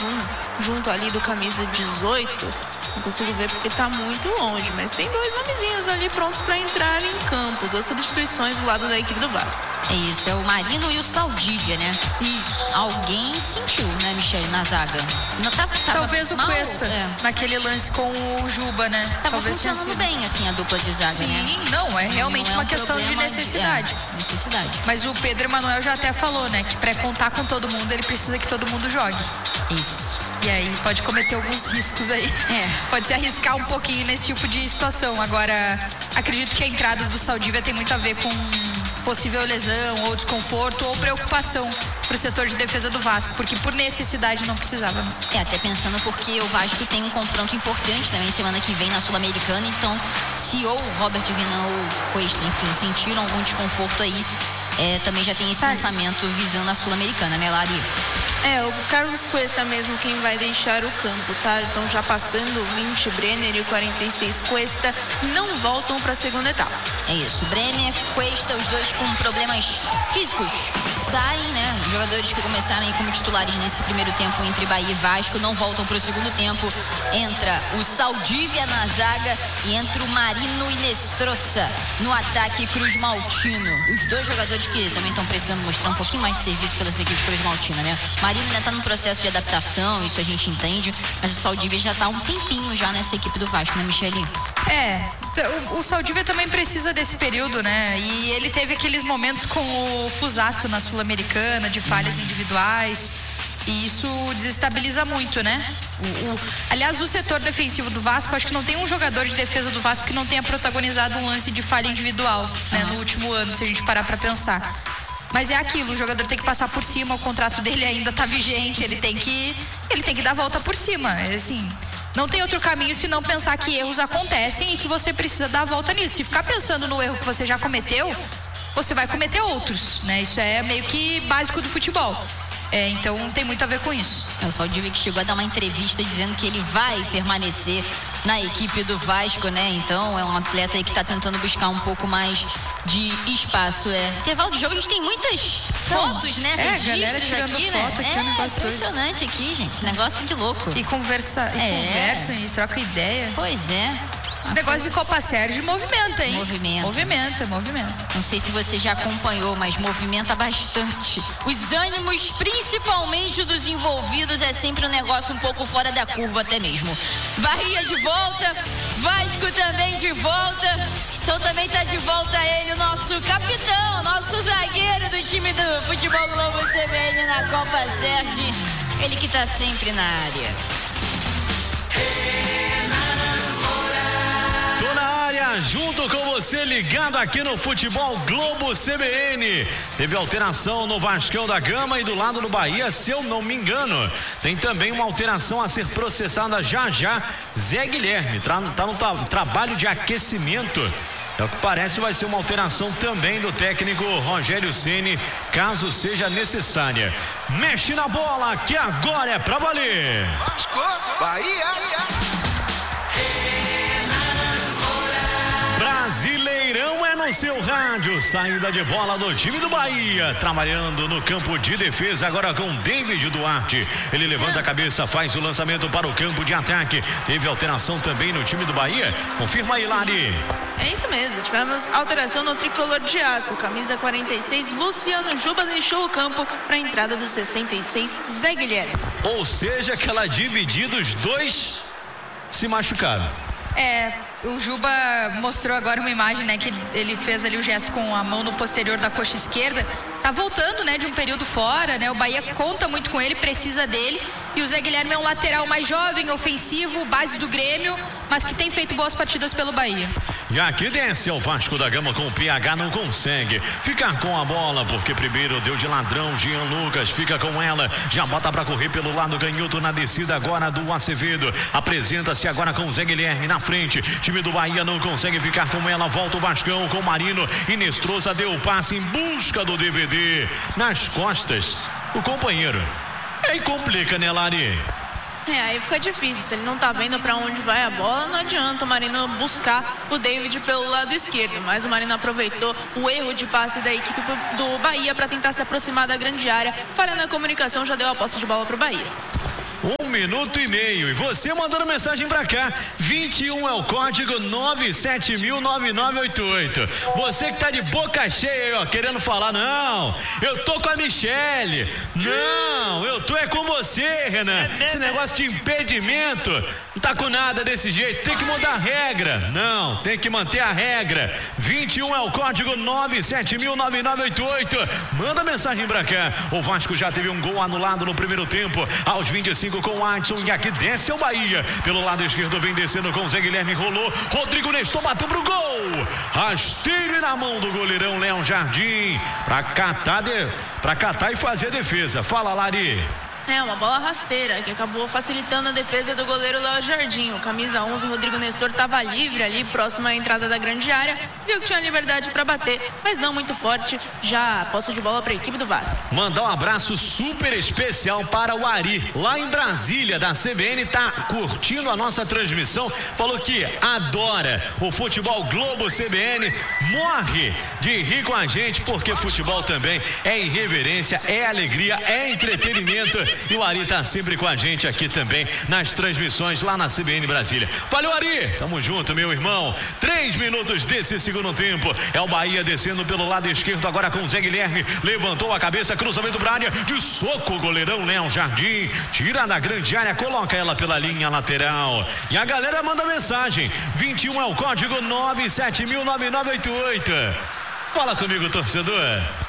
junto ali do camisa 18. Não consigo ver porque tá muito longe, mas tem dois nomezinhos ali prontos para entrar em campo. 2 substituições do lado da equipe do Vasco. É isso, é o Marino e o Saldívia, né? Isso. Alguém sentiu, né, Michele, na zaga? Não, talvez o mal, Cuesta, naquele lance com o Juba, né? Tava Talvez funcionando bem, assim, a dupla de zaga, né? Sim, não, é realmente uma questão de necessidade. Necessidade. Mas o Pedro Emanuel já até falou, né? Que para contar com todo mundo, ele precisa que todo mundo jogue. Isso. E aí pode cometer alguns riscos aí. Pode se arriscar um pouquinho nesse tipo de situação. Agora, acredito que a entrada do Saldívia tem muito a ver com possível lesão ou desconforto ou preocupação pro setor de defesa do Vasco, porque por necessidade não precisava. Até pensando porque o Vasco tem um confronto importante também semana que vem na Sul-Americana, então se ou o Robert Renan ou o Cuesta, enfim, sentiram algum desconforto aí, também já tem esse pensamento visando a Sul-Americana, né, Lari? O Carlos Cuesta mesmo quem vai deixar o campo, tá? Então já passando o 20, Brenner e o 46 Cuesta não voltam para a segunda etapa. É isso, Brenner, Cuesta, os dois com problemas físicos, saem, né? Os jogadores que começaram aí como titulares nesse primeiro tempo entre Bahia e Vasco não voltam para o segundo tempo. Entra o Saldívia na zaga e entra o Marino e Nestrosa no ataque Cruz Maltino. Os dois jogadores que também estão precisando mostrar um pouquinho mais de serviço pela equipe Cruz Maltina, né? Marino ainda está num processo de adaptação, isso a gente entende, mas o Saldívia já está há um tempinho já nessa equipe do Vasco, né, Michele? O Saldívia também precisa desse período, né? E ele teve aqueles momentos com o Fusato na Sul-Americana, de falhas individuais, e isso desestabiliza muito, né? Aliás, o setor defensivo do Vasco, acho que não tem um jogador de defesa do Vasco que não tenha protagonizado um lance de falha individual, né? No último ano, se a gente parar para pensar. Mas é aquilo, o jogador tem que passar por cima, o contrato dele ainda tá vigente, ele tem que dar a volta por cima. Assim, não tem outro caminho senão pensar que erros acontecem e que você precisa dar a volta nisso. Se ficar pensando no erro que você já cometeu, você vai cometer outros, né? Isso é meio que básico do futebol. Então tem muito a ver com isso. O Saldívia que chegou a dar uma entrevista dizendo que ele vai permanecer na equipe do Vasco, né? Então é um atleta aí que está tentando buscar um pouco mais de espaço. Intervalo de jogo, a gente tem muitas fotos, né? Galera tirando aqui, foto, né? Aqui, um negócio impressionante aqui, gente. Negócio de louco. E conversam, e troca ideia. Pois é. Esse negócio de Copa Sérgio movimenta, hein? Movimenta. Não sei se você já acompanhou, mas movimenta bastante. Os ânimos, principalmente dos envolvidos, é sempre um negócio um pouco fora da curva até mesmo. Bahia de volta, Vasco também de volta. Então também tá de volta ele, o nosso capitão, nosso zagueiro do time do Futebol Globo CBN na Copa Sérgio. Ele que tá sempre na área. Junto com você, ligado aqui no Futebol Globo CBN. Teve alteração no Vascão da Gama e do lado do Bahia, se eu não me engano. Tem também uma alteração a ser processada já. Zé Guilherme tá no trabalho de aquecimento. É o que parece, vai ser uma alteração também do técnico Rogério Ceni, caso seja necessária. Mexe na bola, que agora é pra valer. Vasco, Bahia. Brasileirão é no seu rádio, saída de bola do time do Bahia, trabalhando no campo de defesa agora com David Duarte. Ele levanta a cabeça, faz o lançamento para o campo de ataque. Teve alteração também no time do Bahia? Confirma aí, Lari. É isso mesmo, tivemos alteração no tricolor de aço. Camisa 46, Luciano Juba deixou o campo para a entrada do 66, Zé Guilherme. Ou seja, aquela dividida, os dois se machucaram. O Juba mostrou agora uma imagem, né, que ele fez ali o gesto com a mão no posterior da coxa esquerda. Tá voltando, né, de um período fora, né? O Bahia conta muito com ele, precisa dele. E o Zé Guilherme é um lateral mais jovem, ofensivo, base do Grêmio, mas que tem feito boas partidas pelo Bahia. E aqui desce o Vasco da Gama com o PH, não consegue ficar com a bola, porque primeiro deu de ladrão, Jean Lucas fica com ela, já bota pra correr pelo lado canhoto na descida agora do Acevedo, apresenta-se agora com o Zé Guilherme na frente, time do Bahia não consegue ficar com ela, volta o Vascão com o Marino e Nestrosa deu o passe em busca do DVD nas costas do companheiro. Aí complica, né, Lari? Aí fica difícil, se ele não tá vendo pra onde vai a bola, não adianta o Marino buscar o David pelo lado esquerdo, mas o Marino aproveitou o erro de passe da equipe do Bahia para tentar se aproximar da grande área, falha na comunicação, já deu a posse de bola pro Bahia. minuto e meio. E você mandando mensagem pra cá. 21 é o código 970009988. Você que tá de boca cheia aí, ó, querendo falar, não, eu tô com a Michele. Não, eu tô com você, Renan. Esse negócio de impedimento não tá com nada desse jeito. Tem que mudar a regra. Não, tem que manter a regra. 21 é o código 970009988. Manda mensagem pra cá. O Vasco já teve um gol anulado no primeiro tempo, aos 25 com o Adson, e aqui desce o Bahia. Pelo lado esquerdo vem descendo com o Zé Guilherme, rolou. Rodrigo Nestor bateu pro gol. Rasteiro na mão do goleirão Léo Jardim. Pra catar e fazer a defesa. Fala, Lari. É, uma bola rasteira que acabou facilitando a defesa do goleiro Léo Jardim. O camisa 11, Rodrigo Nestor, estava livre ali, próximo à entrada da grande área. Viu que tinha liberdade para bater, mas não muito forte. Já posse de bola para a equipe do Vasco. Mandar um abraço super especial para o Ari, lá em Brasília, da CBN, tá curtindo a nossa transmissão. Falou que adora o futebol Globo CBN, morre de rir com a gente, porque futebol também é irreverência, é alegria, é entretenimento. E o Ari tá sempre com a gente aqui também nas transmissões lá na CBN Brasília. Valeu, Ari! Tamo junto, meu irmão. 3 minutos desse segundo tempo. É o Bahia descendo pelo lado esquerdo agora com o Zé Guilherme. Levantou a cabeça, cruzamento pra área. De soco, o goleirão Léo Jardim. Tira da grande área, coloca ela pela linha lateral. E a galera manda mensagem. 21 é o código 970009988. Fala comigo, torcedor.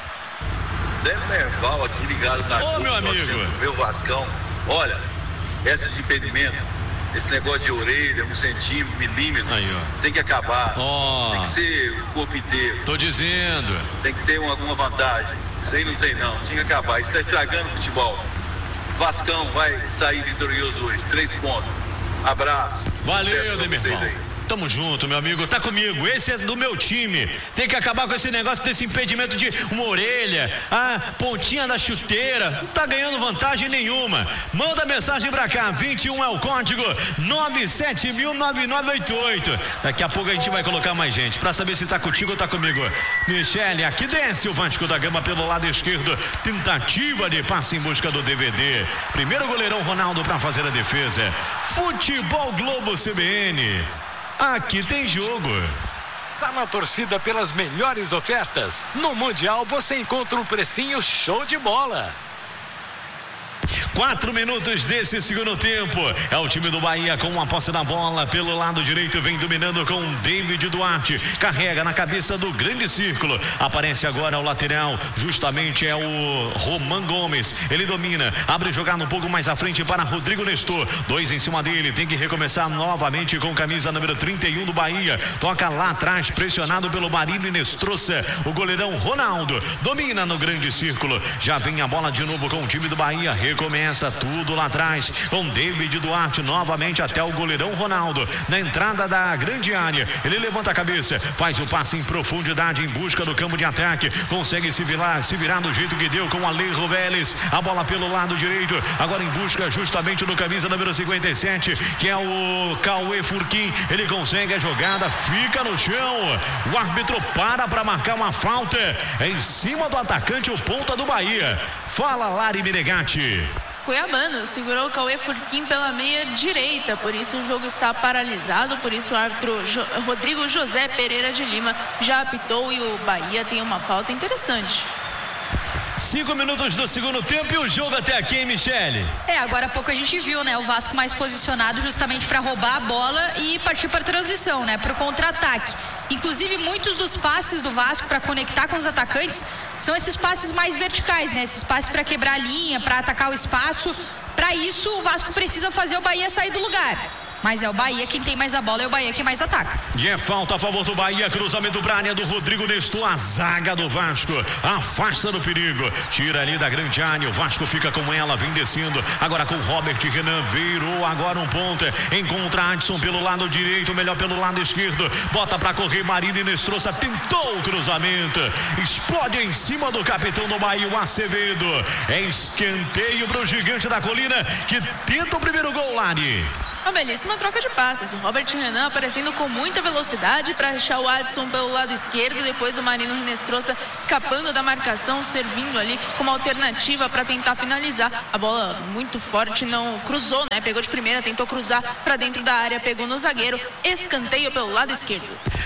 Demerval aqui ligado na Ô, meu amigo, meu Vascão. Olha, essa de impedimento, esse negócio de orelha, 1 centímetro, milímetro, aí, tem que acabar. Tem que ser o corpo inteiro. Tô dizendo. Tem que ter alguma vantagem. Isso aí não tem, não. Tinha que acabar. Isso tá estragando o futebol. Vascão vai sair vitorioso hoje. 3 pontos. Abraço. Valeu, Demerval. Tamo junto, meu amigo, tá comigo, esse é do meu time. Tem que acabar com esse negócio desse impedimento de uma orelha, a pontinha da chuteira. Não tá ganhando vantagem nenhuma. Manda mensagem pra cá, 21 é o código 970009988. Daqui a pouco a gente vai colocar mais gente pra saber se tá contigo ou tá comigo. Michele, aqui desce o Vasco da Gama pelo lado esquerdo. Tentativa de passe em busca do DVD. Primeiro goleirão Ronaldo pra fazer a defesa. Futebol Globo CBN. Aqui tem jogo. Tá na torcida pelas melhores ofertas? No Mundial você encontra um precinho show de bola. 4 minutos desse segundo tempo. É o time do Bahia com a posse da bola. Pelo lado direito vem dominando com David Duarte. Carrega na cabeça do grande círculo. Aparece agora o lateral. Justamente é o Roman Gomes. Ele domina. Abre jogada um pouco mais à frente para Rodrigo Nestor. 2 em cima dele. Tem que recomeçar novamente com camisa número 31 do Bahia. Toca lá atrás, pressionado pelo Marílio Nestroça. O goleirão Ronaldo domina no grande círculo. Já vem a bola de novo com o time do Bahia. Recomeça tudo lá atrás com David Duarte novamente até o goleirão Ronaldo na entrada da grande área. Ele levanta a cabeça, faz o passe em profundidade em busca do campo de ataque, consegue se virar do jeito que deu com Alejo Vélez. A bola pelo lado direito, agora em busca justamente do camisa número 57, que é o Cauê Furquim. Ele consegue a jogada, fica no chão. O árbitro para marcar uma falta em cima do atacante, o ponta do Bahia. Fala, Lari Menegatti. Cuiabano segurou o Cauê Furquim pela meia direita, por isso o jogo está paralisado, por isso o árbitro Rodrigo José Pereira de Lima já apitou e o Bahia tem uma falta interessante. 5 minutos do segundo tempo e o jogo até aqui, hein, Michele? Agora há pouco a gente viu, né? O Vasco mais posicionado justamente para roubar a bola e partir para a transição, né? Para o contra-ataque. Inclusive, muitos dos passes do Vasco para conectar com os atacantes são esses passes mais verticais, né? Esses passes para quebrar a linha, para atacar o espaço. Para isso, o Vasco precisa fazer o Bahia sair do lugar. Mas é o Bahia quem tem mais a bola, é o Bahia quem mais ataca. E é falta a favor do Bahia, cruzamento pra área do Rodrigo Nestor, a zaga do Vasco afasta do perigo, tira ali da grande área, o Vasco fica com ela, vem descendo, agora com o Robert Renan, virou agora um ponta, encontra Adson pelo lado direito, melhor pelo lado esquerdo, bota pra correr Marílio Nestroça, tentou o cruzamento, explode em cima do capitão do Bahia, o Acevedo, é escanteio pro Gigante da Colina, que tenta o primeiro gol, Lari. Uma belíssima troca de passes. O Robert Renan aparecendo com muita velocidade para achar o Adson pelo lado esquerdo. Depois o Marino Hinestrosa escapando da marcação, servindo ali como alternativa para tentar finalizar. A bola muito forte, não cruzou, né? Pegou de primeira, tentou cruzar para dentro da área, pegou no zagueiro. Escanteio pelo lado esquerdo.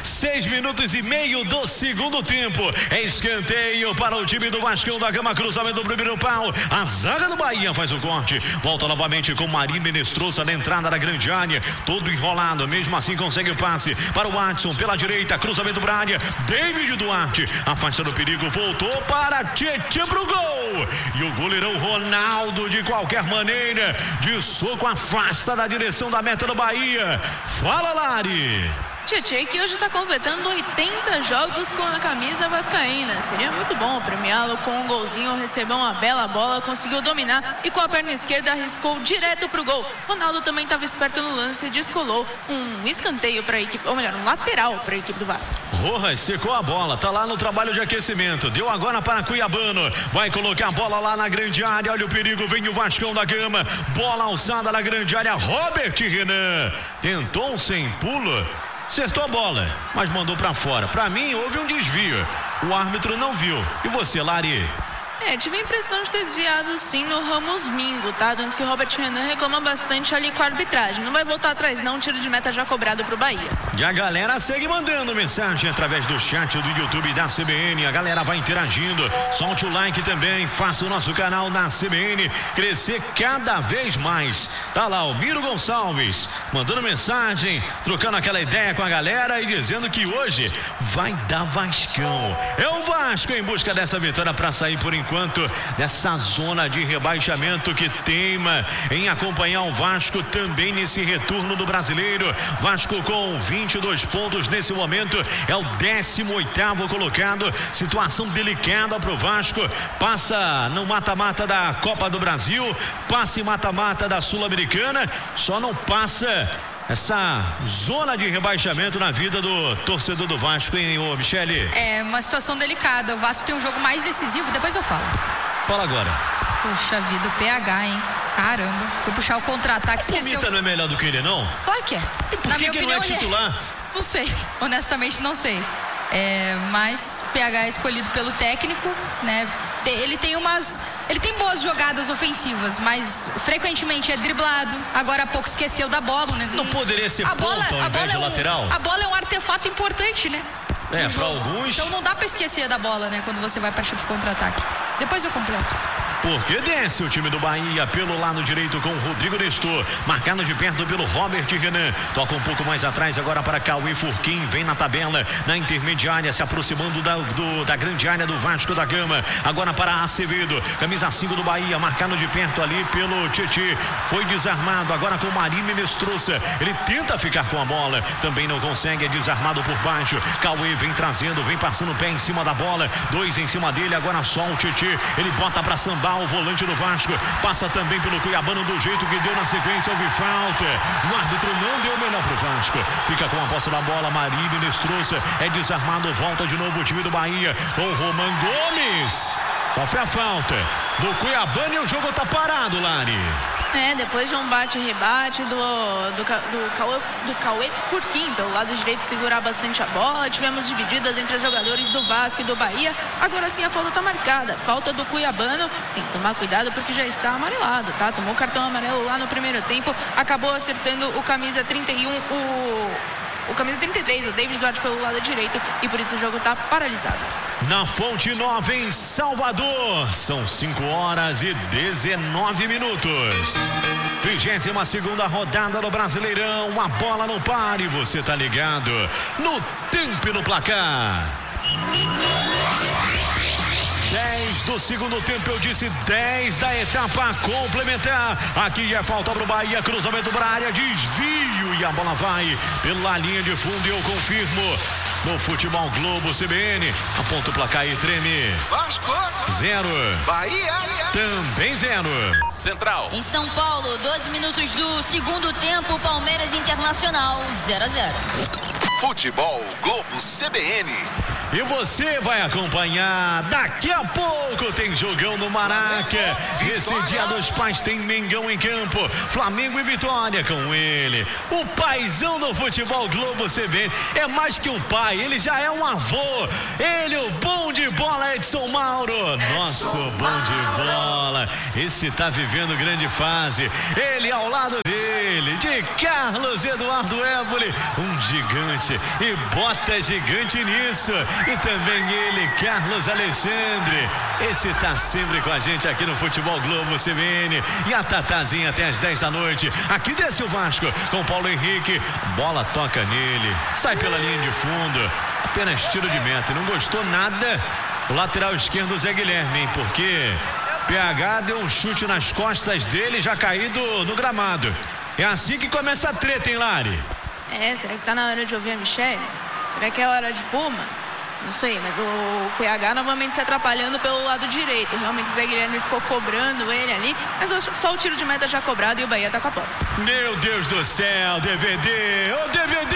6 minutos e meio do segundo tempo. É escanteio para o time do Vascão da Gama. Cruzamento do primeiro pau. A zaga do Bahia faz o corte. Volta novamente com Marino Hinestrosa na entrada da grande área. Todo enrolado. Mesmo assim consegue o passe para o Adson pela direita. Cruzamento para a área. David Duarte afasta do perigo. Voltou para Tietê pro gol. E o goleirão Ronaldo, de qualquer maneira, de soco afasta da direção da meta do Bahia. Fala, Lari. Tietê, que hoje está completando 80 jogos com a camisa vascaína. Seria muito bom premiá-lo com um golzinho, recebeu uma bela bola, conseguiu dominar e com a perna esquerda arriscou direto para o gol. Ronaldo também estava esperto no lance e descolou um escanteio para a equipe, ou melhor, um lateral para a equipe do Vasco. Rojas secou a bola, tá lá no trabalho de aquecimento, deu agora para Cuiabano, vai colocar a bola lá na grande área, olha o perigo, vem o Vascão da Gama, bola alçada na grande área, Robert Renan, tentou um sem pulo, acertou a bola, mas mandou para fora. Para mim, houve um desvio. O árbitro não viu. E você, Lari? Tive a impressão de ter desviado sim no Ramos Mingo, tá? Tanto que o Robert Renan reclama bastante ali com a arbitragem. Não vai voltar atrás não, tiro de meta já cobrado pro Bahia. E a galera segue mandando mensagem através do chat do YouTube da CBN. A galera vai interagindo. Solte o like também, faça o nosso canal na CBN crescer cada vez mais. Tá lá o Miro Gonçalves mandando mensagem, trocando aquela ideia com a galera e dizendo que hoje vai dar Vascão. É o Vasco em busca dessa vitória para sair por enquanto dessa zona de rebaixamento que teima em acompanhar o Vasco também nesse retorno do Brasileiro. Vasco com 22 pontos nesse momento, é o 18º colocado, situação delicada pro Vasco, passa no mata-mata da Copa do Brasil, passa em mata-mata da Sul-Americana, só não passa essa zona de rebaixamento na vida do torcedor do Vasco, hein, ô Michele? É uma situação delicada. O Vasco tem um jogo mais decisivo, depois eu falo. Fala agora. Poxa vida, o PH, hein? Caramba, foi puxar o contra-ataque, esqueceu. O Mita não é melhor do que ele, não? Claro que é. E por que ele não é titular? Não sei, honestamente não sei. Mas PH é escolhido pelo técnico, né? Ele tem boas jogadas ofensivas, mas frequentemente é driblado. Agora há pouco esqueceu da bola, né? Não poderia ser ponta ao invés de lateral? A bola é um artefato importante, né? Para alguns. Então não dá pra esquecer da bola, né? Quando você vai partir pro contra-ataque. Depois eu completo. Porque desce o time do Bahia pelo lado direito com o Rodrigo Nestor, marcado de perto pelo Robert Renan, toca um pouco mais atrás agora para Cauê Furquim, vem na tabela, na intermediária, se aproximando da grande área do Vasco da Gama, agora para Acevedo, camisa 5 do Bahia, marcado de perto ali pelo Tietê, foi desarmado agora com o Marino Hinestrosa, ele tenta ficar com a bola, também não consegue, é desarmado por baixo, Cauê vem trazendo, vem passando o pé em cima da bola, 2 em cima dele, agora só o Tietê, ele bota para sambar o volante do Vasco, passa também pelo Cuiabano do jeito que deu na sequência, houve falta, o árbitro não deu o melhor pro Vasco, fica com a posse da bola, Marino Hinestrosa, é desarmado, volta de novo o time do Bahia, com o Roman Gomes, sofre a falta do Cuiabano e o jogo tá parado, Lari. Depois de um bate-rebate do Cauê Furquim, pelo lado direito segurar bastante a bola, tivemos divididas entre os jogadores do Vasco e do Bahia, agora sim a falta está marcada, falta do Cuiabano, tem que tomar cuidado porque já está amarelado, tá? Tomou cartão amarelo lá no primeiro tempo, acabou acertando o camisa 31, o camisa 33, o David Duarte pelo lado direito, e por isso o jogo está paralisado. Na Fonte Nova em Salvador, são 5h19. 22ª rodada do Brasileirão, a bola não para e você tá ligado no tempo e no placar. 10 do segundo tempo, eu disse 10 da etapa complementar. Aqui já falta pro Bahia, cruzamento para a área, desvio e a bola vai pela linha de fundo e eu confirmo. No Futebol Globo CBN, aponta o placar e treme. Vasco 0. Bahia também 0. Central. Em São Paulo, 12 minutos do segundo tempo, Palmeiras Internacional 0-0. Futebol Globo CBN. E você vai acompanhar. Daqui a pouco tem jogão no Maraca. Nesse Dia dos Pais tem Mengão em campo. Flamengo e Vitória com ele. O paizão do futebol Globo CBN. É mais que um pai, ele já é um avô. Ele, o bom de bola, Edson Mauro. Nosso bom de bola. Esse tá vivendo grande fase. Ele ao lado dele, de Carlos Eduardo Évoli. Um gigante. E bota gigante nisso. E também ele, Carlos Alexandre. Esse tá sempre com a gente aqui no Futebol Globo CBN. E a Tatazinha até às 10 da noite. Aqui desce o Vasco com o Paulo Henrique. Bola toca nele. Sai pela linha de fundo. Apenas tiro de meta. Não gostou nada o lateral esquerdo Zé Guilherme, hein? Porque PH deu um chute nas costas dele, já caído no gramado. É assim que começa a treta, hein, Lari? Será que tá na hora de ouvir a Michele? Será que é hora de Puma? Não sei, mas o PH novamente se atrapalhando pelo lado direito. Realmente o Zé Guilherme ficou cobrando ele ali, mas só o tiro de meta já cobrado e o Bahia tá com a posse. Meu Deus do céu, DVD! Ô DVD!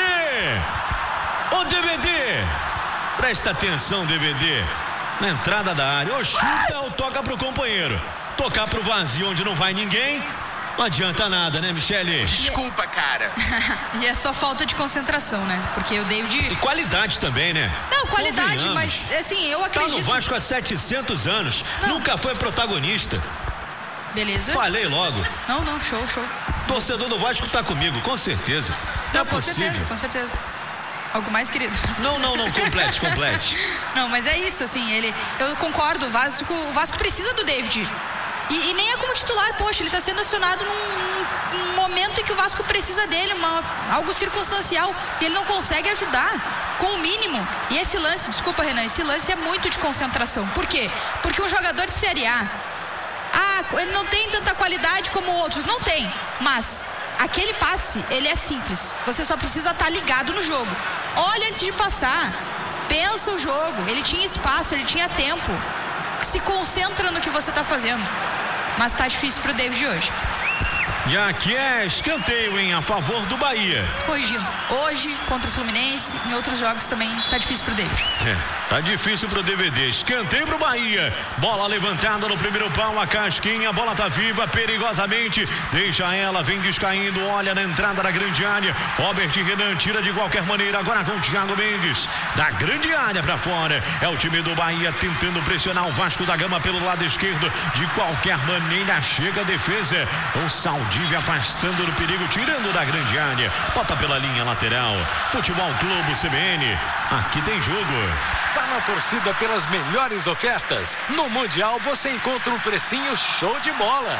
Ô DVD! Presta atenção, DVD. Na entrada da área, ou chuta ou toca pro companheiro. Tocar pro vazio onde não vai ninguém, não adianta nada, né, Michele? Desculpa, cara. E é só falta de concentração, né? Porque o David... E qualidade também, né? Não, qualidade, mas assim, eu acredito... Tá no Vasco há 700 anos, nunca foi protagonista. Beleza. Falei logo. Não, show. Torcedor do Vasco tá comigo, com certeza. Não é possível. Com certeza. Algo mais, querido? Não, complete. Não, mas é isso, assim, eu concordo, o Vasco precisa do David. E nem é como titular, poxa, ele está sendo acionado num momento em que o Vasco precisa dele, algo circunstancial, e ele não consegue ajudar com o mínimo. E esse lance, desculpa, Renan, esse lance é muito de concentração. Por quê? Porque um jogador de Série A, ele não tem tanta qualidade como outros, não tem, mas aquele passe, ele é simples, você só precisa estar ligado no jogo. Olha antes de passar, pensa o jogo, ele tinha espaço, ele tinha tempo, se concentra no que você está fazendo. Mas tá difícil pro David hoje. E aqui é escanteio, hein, a favor do Bahia. Corrigindo, hoje contra o Fluminense, em outros jogos também tá difícil pro David. Tá difícil pro DVD. Escanteio pro Bahia. Bola levantada no primeiro pau, a casquinha, a bola tá viva perigosamente. Deixa ela, vem descaindo, olha na entrada da grande área. Robert Renan tira de qualquer maneira, agora com o Thiago Mendes. Da grande área pra fora. É o time do Bahia tentando pressionar o Vasco da Gama pelo lado esquerdo. De qualquer maneira chega a defesa. O Saldívia afastando do perigo, tirando da grande área. Bota pela linha lateral. Futebol Globo CBN. Aqui tem jogo. Tá na torcida pelas melhores ofertas. No Mundial você encontra um precinho show de bola.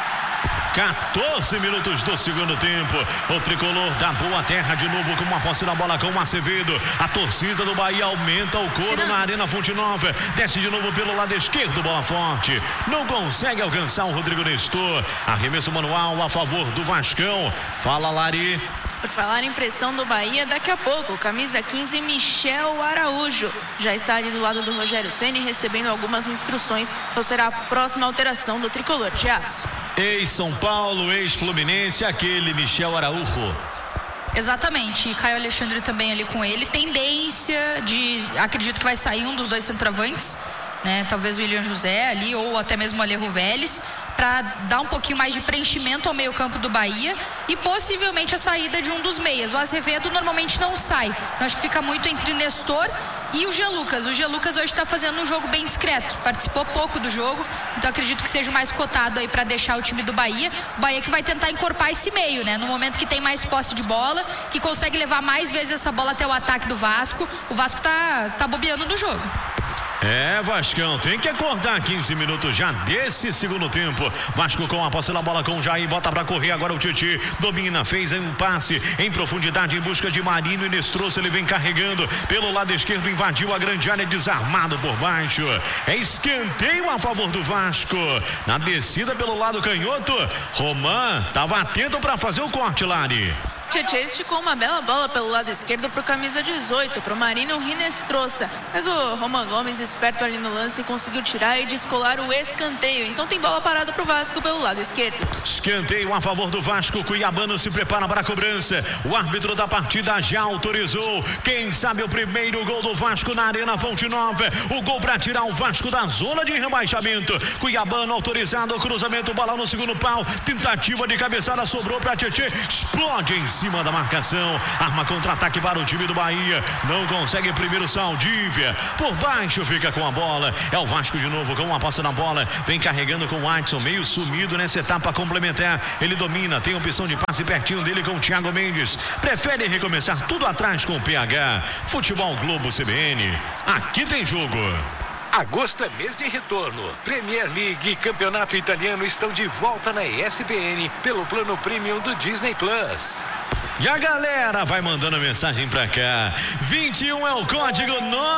14 minutos do segundo tempo. O tricolor da Boa Terra de novo com uma posse da bola com o Acevedo. A torcida do Bahia aumenta o coro na Arena Fonte Nova. Desce de novo pelo lado esquerdo, bola forte. Não consegue alcançar o Rodrigo Nestor. Arremesso manual a favor do Vascão. Fala, Lari. Por falar em pressão do Bahia, daqui a pouco, camisa 15, Michel Araújo. Já está ali do lado do Rogério Ceni recebendo algumas instruções. Então será a próxima alteração do tricolor de aço. Ex-São Paulo, ex-Fluminense, aquele Michel Araújo. Exatamente, e Caio Alexandre também ali com ele. Tendência de, acredito que vai sair um dos dois centroavantes, né? Talvez o William José ali, ou até mesmo o Alejo Vélez, para dar um pouquinho mais de preenchimento ao meio campo do Bahia e possivelmente a saída de um dos meias. O Azevedo normalmente não sai, então acho que fica muito entre Nestor e o Jean Lucas. O Jean Lucas hoje está fazendo um jogo bem discreto, participou pouco do jogo, então acredito que seja o mais cotado aí para deixar o time do Bahia. O Bahia que vai tentar encorpar esse meio, né? No momento que tem mais posse de bola, que consegue levar mais vezes essa bola até o ataque do Vasco. O Vasco tá bobeando no jogo. Vascão, tem que acordar. 15 minutos já desse segundo tempo. Vasco com a posse da bola com o Jair, bota pra correr agora o Titi, domina, fez um passe em profundidade em busca de Marinho e Nestroça, ele vem carregando pelo lado esquerdo, invadiu a grande área, desarmado por baixo. É escanteio a favor do Vasco. Na descida pelo lado canhoto, Roman tava atento pra fazer o corte, Lari. Tietê esticou uma bela bola pelo lado esquerdo pro camisa 18, pro Marino Rinestrosa. Mas o Roman Gomes, esperto ali no lance, conseguiu tirar e descolar o escanteio. Então tem bola parada pro Vasco pelo lado esquerdo. Escanteio a favor do Vasco. Cuiabano se prepara para a cobrança. O árbitro da partida já autorizou. Quem sabe o primeiro gol do Vasco na Arena Fonte Nova. O gol para tirar o Vasco da zona de rebaixamento. Cuiabano autorizado. Cruzamento, bola no segundo pau. Tentativa de cabeçada, sobrou para Tietê. Explode em cima da marcação. Arma contra-ataque para o time do Bahia. Não consegue primeiro Saldívia. Por baixo fica com a bola. É o Vasco de novo com uma posse na bola. Vem carregando com o Adson, meio sumido nessa etapa complementar. Ele domina, tem opção de passe pertinho dele com o Thiago Mendes. Prefere recomeçar tudo atrás com o PH. Futebol Globo CBN. Aqui tem jogo. Agosto é mês de retorno. Premier League e Campeonato Italiano estão de volta na ESPN pelo plano premium do Disney Plus. E a galera vai mandando mensagem pra cá. 21 é o código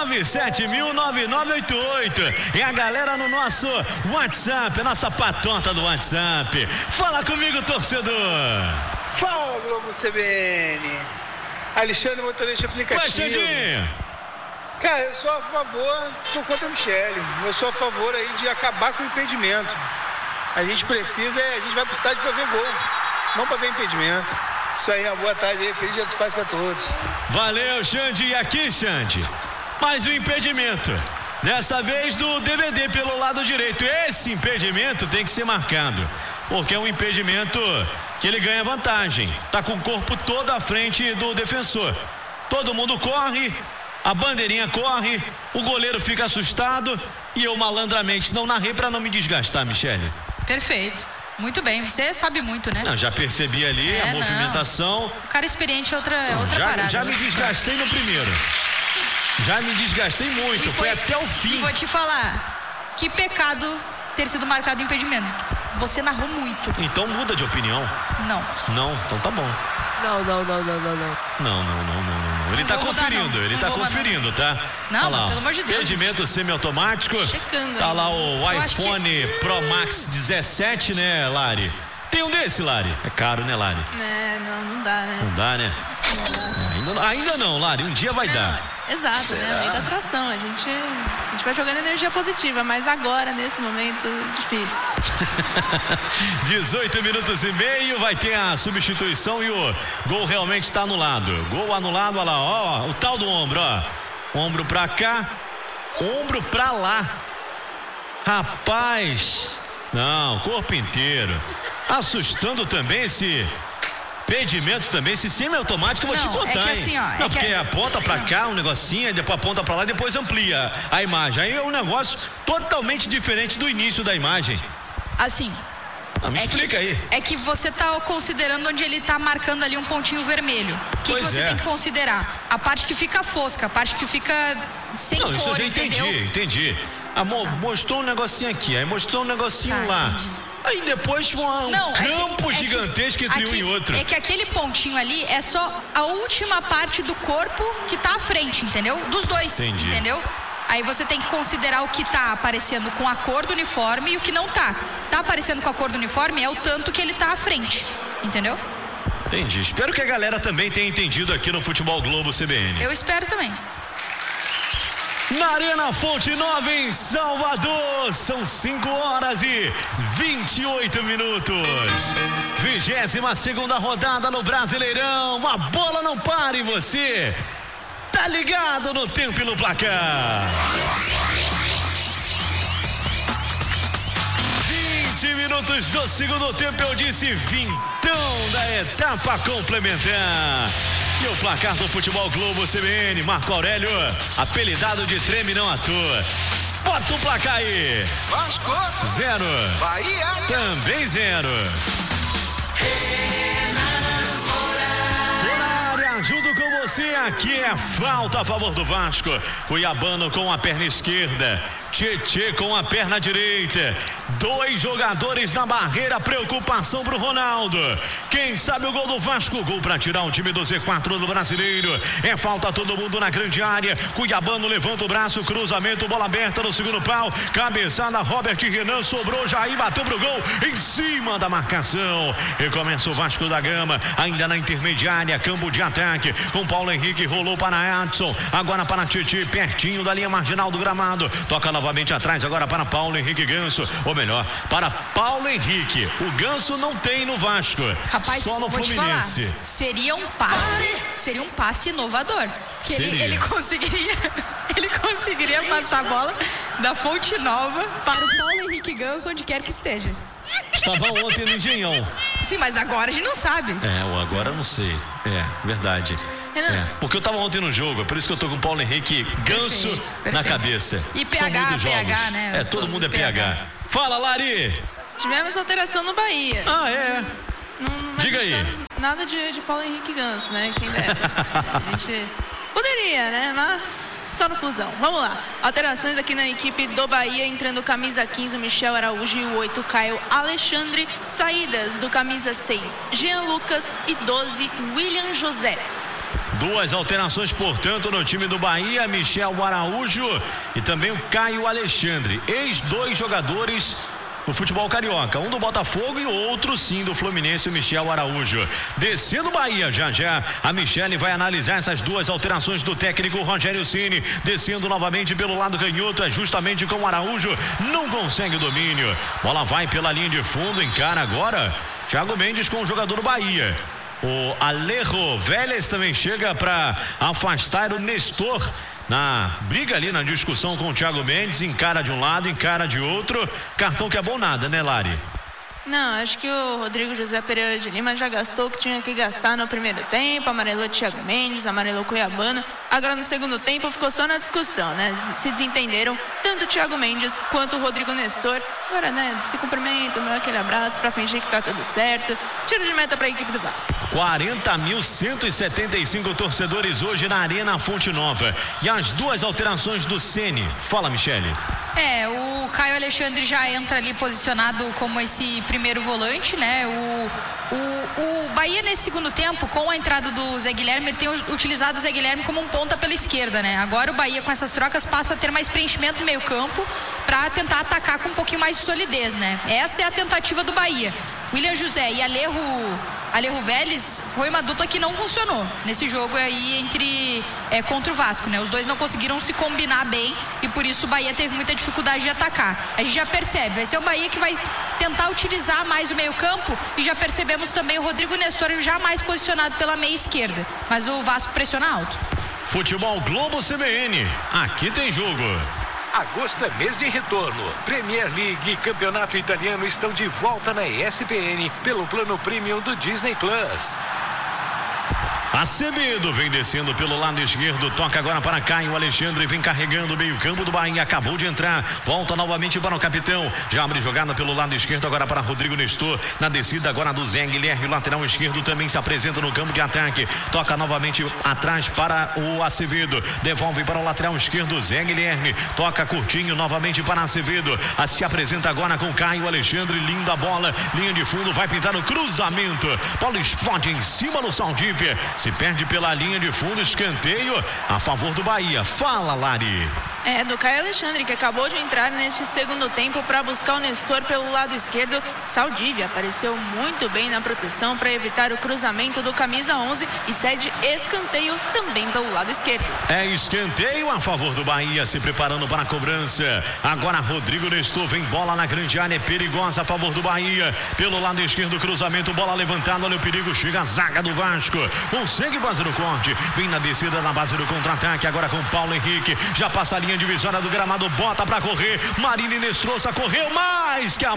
970009988. É a galera no nosso WhatsApp, a nossa patota do WhatsApp. Fala comigo, torcedor. Fala, Globo CBN. Alexandre, motorista aplicativo. Vai, Xandinho. Cara, eu sou a favor, sou contra a Michele. Eu sou a favor aí de acabar com o impedimento. A gente precisa, a gente vai pro estádio pra ver gol, não pra ver impedimento. Isso aí, uma boa tarde aí, feliz dia dos pais pra todos. Valeu, Xande. E aqui, Xande, mais um impedimento. Dessa vez do DVD pelo lado direito. Esse impedimento tem que ser marcado, porque é um impedimento que ele ganha vantagem. Tá com o corpo todo à frente do defensor. Todo mundo corre, a bandeirinha corre, o goleiro fica assustado e eu malandramente não narrei para não me desgastar, Michele. Perfeito. Muito bem, você sabe muito, né? Não, já percebi ali a movimentação. O cara experiente é outra parada. Já me desgastei no primeiro. Já me desgastei muito, foi até o fim. E vou te falar, que pecado ter sido marcado impedimento. Você narrou muito. Então muda de opinião. Não. Não, então tá bom. Não. Não. Ele tá conferindo, ele tá conferindo, tá? Não, lá, pelo amor de Deus. Impedimento semiautomático. Checando. Tá lá o iPhone Pro Max 17, né, Lari? Tem um desse, Lari? É caro, né, Lari? Não dá, né? Não dá, né? Ainda não, Lari. Um dia vai dar. Exato, né? A lei da atração. A gente vai jogando energia positiva, mas agora, nesse momento, difícil. 18 minutos e meio, vai ter a substituição e o gol realmente está anulado. Gol anulado, olha lá, ó, o tal do ombro, ó. Ombro pra cá, ombro pra lá. Rapaz, não, corpo inteiro. Assustando também esse impedimento também, esse semiautomático, eu vou te contar, que assim, ó, não, porque aponta pra cá um negocinho, aí depois aponta pra lá e depois amplia a imagem. Aí é um negócio totalmente diferente do início da imagem. Assim. Me explica aí. É que você tá considerando onde ele tá marcando ali um pontinho vermelho. O que você tem que considerar? A parte que fica fosca, a parte que fica sem cor, isso eu já entendeu? entendi. Mostrou um negocinho aqui, aí mostrou um negocinho lá. Entendi. Aí depois um campo gigantesco entre um e outro. É que aquele pontinho ali é só a última parte do corpo que tá à frente, entendeu? Dos dois, entendeu? Aí você tem que considerar o que tá aparecendo com a cor do uniforme e o que não tá. Tá aparecendo com a cor do uniforme é o tanto que ele tá à frente, entendeu? Entendi. Espero que a galera também tenha entendido aqui no Futebol Globo CBN. Eu espero também. Na Arena Fonte Nova, em Salvador, são 5h28. 22ª rodada no Brasileirão. A bola não para e você tá ligado no tempo e no placar. 20 minutos do segundo tempo, eu disse vintão da etapa complementar. E o placar do Futebol Globo CBN, Marco Aurélio, apelidado de Treme não à toa. Bota o placar aí. Vasco 0. Bahia também 0. Tô na área, junto com você, aqui é falta a favor do Vasco. Cuiabano com a perna esquerda. Tietê com a perna direita. 2 jogadores na barreira. Preocupação pro Ronaldo. Quem sabe o gol do Vasco? Gol para tirar o time do Z4 do Brasileiro. É falta todo mundo na grande área. Cuiabano levanta o braço. Cruzamento, bola aberta no segundo pau. Cabeçada, Robert Renan. Sobrou, Jair bateu pro gol. Em cima da marcação. E começa o Vasco da Gama. Ainda na intermediária. Campo de ataque. Com Paulo Henrique. Rolou para Adson. Agora para Tietê. Pertinho da linha marginal do gramado. Toca novamente atrás. Agora para Paulo Henrique Ganso. Ou melhor, para Paulo Henrique. O Ganso não tem no Vasco. Rapaz, só no Fluminense. Falar, seria um passe inovador. Que ele conseguiria passar a bola da Fonte Nova para o Paulo Henrique Ganso onde quer que esteja. Estava ontem no Engenhão. Sim, mas agora a gente não sabe. Agora eu não sei. Verdade. Porque eu estava ontem no jogo, é por isso que eu tô com o Paulo Henrique Ganso perfeito. Na cabeça. E PH, né? Todo mundo é PH. Fala, Lari! Tivemos alteração no Bahia. Não diga aí. Nada de Paulo Henrique Ganso, né? Quem dera. A gente poderia, né? Mas só no Flusão. Vamos lá. Alterações aqui na equipe do Bahia. Entrando camisa 15, o Michel Araújo, e o 8, Caio Alexandre. Saídas do camisa 6, Jean Lucas, e 12, William José. 2 alterações, portanto, no time do Bahia. Michel Araújo e também o Caio Alexandre. Ex-2 jogadores do futebol carioca. Um do Botafogo e o outro, sim, do Fluminense, o Michel Araújo. Descendo o Bahia, já. A Michele vai analisar essas 2 alterações do técnico Rogério Ceni. Descendo novamente pelo lado canhoto, é justamente com o Araújo. Não consegue o domínio. Bola vai pela linha de fundo, encara agora Thiago Mendes com o jogador do Bahia. O Alejo Vélez também chega para afastar o Nestor na briga ali, na discussão com o Thiago Mendes. Encara de um lado, encara de outro. Cartão que é bom nada, né, Lari? Não, acho que o Rodrigo José Pereira de Lima já gastou o que tinha que gastar no primeiro tempo. Amarelou Thiago Mendes, amarelou Cuiabano. Agora no segundo tempo ficou só na discussão, né? Se desentenderam tanto o Thiago Mendes quanto o Rodrigo Nestor. Agora, né, se cumprimentam, dá aquele abraço pra fingir que tá tudo certo. Tiro de meta pra equipe do Vasco. 40.175 torcedores hoje na Arena Fonte Nova. E as 2 alterações do Ceni. Fala, Michele. O Caio Alexandre já entra ali posicionado como esse primeiro volante, né? O Bahia nesse segundo tempo, com a entrada do Zé Guilherme, ele tem utilizado o Zé Guilherme como um ponta pela esquerda, né? Agora o Bahia, com essas trocas, passa a ter mais preenchimento no meio campo para tentar atacar com um pouquinho mais de solidez, né? Essa é a tentativa do Bahia. William José e Alejo Vélez foi uma dupla que não funcionou nesse jogo aí contra o Vasco, né? Os dois não conseguiram se combinar bem e por isso o Bahia teve muita dificuldade de atacar. A gente já percebe, vai ser o Bahia que vai tentar utilizar mais o meio campo, e já percebemos também o Rodrigo Nestor já mais posicionado pela meia esquerda, mas o Vasco pressiona alto. Futebol Globo CBN, aqui tem jogo. Agosto é mês de retorno. Premier League e Campeonato Italiano estão de volta na ESPN pelo plano premium do Disney Plus. Acevedo vem descendo pelo lado esquerdo, toca agora para Caio Alexandre, vem carregando o meio-campo do Bahia, acabou de entrar, volta novamente para o capitão, já abre jogada pelo lado esquerdo agora para Rodrigo Nestor, na descida agora do Zé Guilherme, o lateral esquerdo também se apresenta no campo de ataque, toca novamente atrás para o Acevedo, devolve para o lateral esquerdo Zé Guilherme, toca curtinho novamente para Acevedo, se apresenta agora com Caio Alexandre, linda bola, linha de fundo, vai pintar o cruzamento, bola explode em cima do Saldívia, se perde pela linha de fundo, escanteio a favor do Bahia. Fala, Lari. Do Caio Alexandre, que acabou de entrar neste segundo tempo para buscar o Nestor pelo lado esquerdo. Saldívia apareceu muito bem na proteção para evitar o cruzamento do camisa 11 e cede escanteio também pelo lado esquerdo. Escanteio a favor do Bahia, se preparando para a cobrança. Agora Rodrigo Nestor, vem bola na grande área, é perigosa a favor do Bahia. Pelo lado esquerdo, cruzamento, bola levantada, olha o perigo, chega a zaga do Vasco. Consegue fazer o corte, vem na descida na base do contra-ataque, agora com Paulo Henrique, já passa a linha divisória do gramado, bota pra correr, Marini Nestroça correu mais que a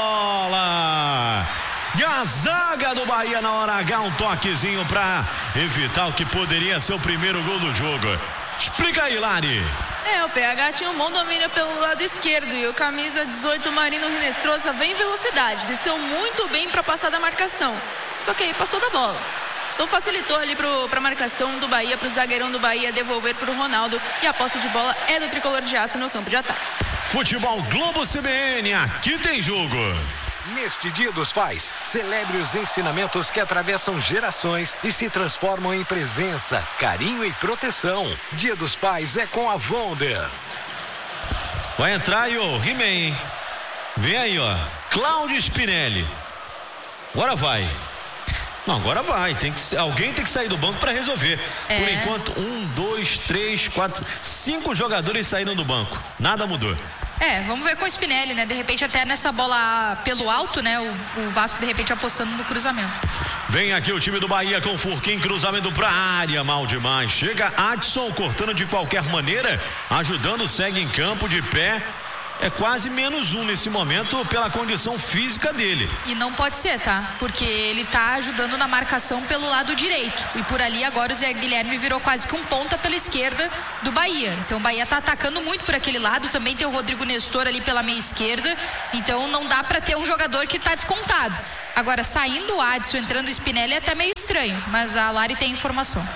bola, e a zaga do Bahia na hora H, um toquezinho pra evitar o que poderia ser o primeiro gol do jogo. Explica aí, Lari. O PH tinha um bom domínio pelo lado esquerdo e o camisa 18 Marino Rinestrosa vem em velocidade, desceu muito bem para passar da marcação, só que aí passou da bola. Então facilitou ali para a marcação do Bahia, para o zagueirão do Bahia devolver para o Ronaldo, e a posse de bola é do tricolor de aço no campo de ataque. Futebol Globo CBN, aqui tem jogo. Neste Dia dos Pais, celebre os ensinamentos que atravessam gerações e se transformam em presença, carinho e proteção. Dia dos Pais é com a Wonder. Vai entrar aí o He-Man. Vem aí, ó. Cláudio Spinelli. Agora vai. Não, agora vai. Alguém tem que sair do banco para resolver. Por enquanto, 1, 2, 3, 4, 5 jogadores saíram do banco. Nada mudou. Vamos ver com o Spinelli, né? De repente até nessa bola pelo alto, né? O Vasco de repente apostando no cruzamento. Vem aqui o time do Bahia com Furquim, cruzamento pra área, mal demais. Chega Adson cortando de qualquer maneira, ajudando, segue em campo de pé. É quase -1 nesse momento pela condição física dele. E não pode ser, tá? Porque ele tá ajudando na marcação pelo lado direito. E por ali agora o Zé Guilherme virou quase que um ponta pela esquerda do Bahia. Então o Bahia tá atacando muito por aquele lado. Também tem o Rodrigo Nestor ali pela meia esquerda. Então não dá pra ter um jogador que tá descontado. Agora, saindo o Adson, entrando o Spinelli é até meio estranho. Mas a Lari tem informação.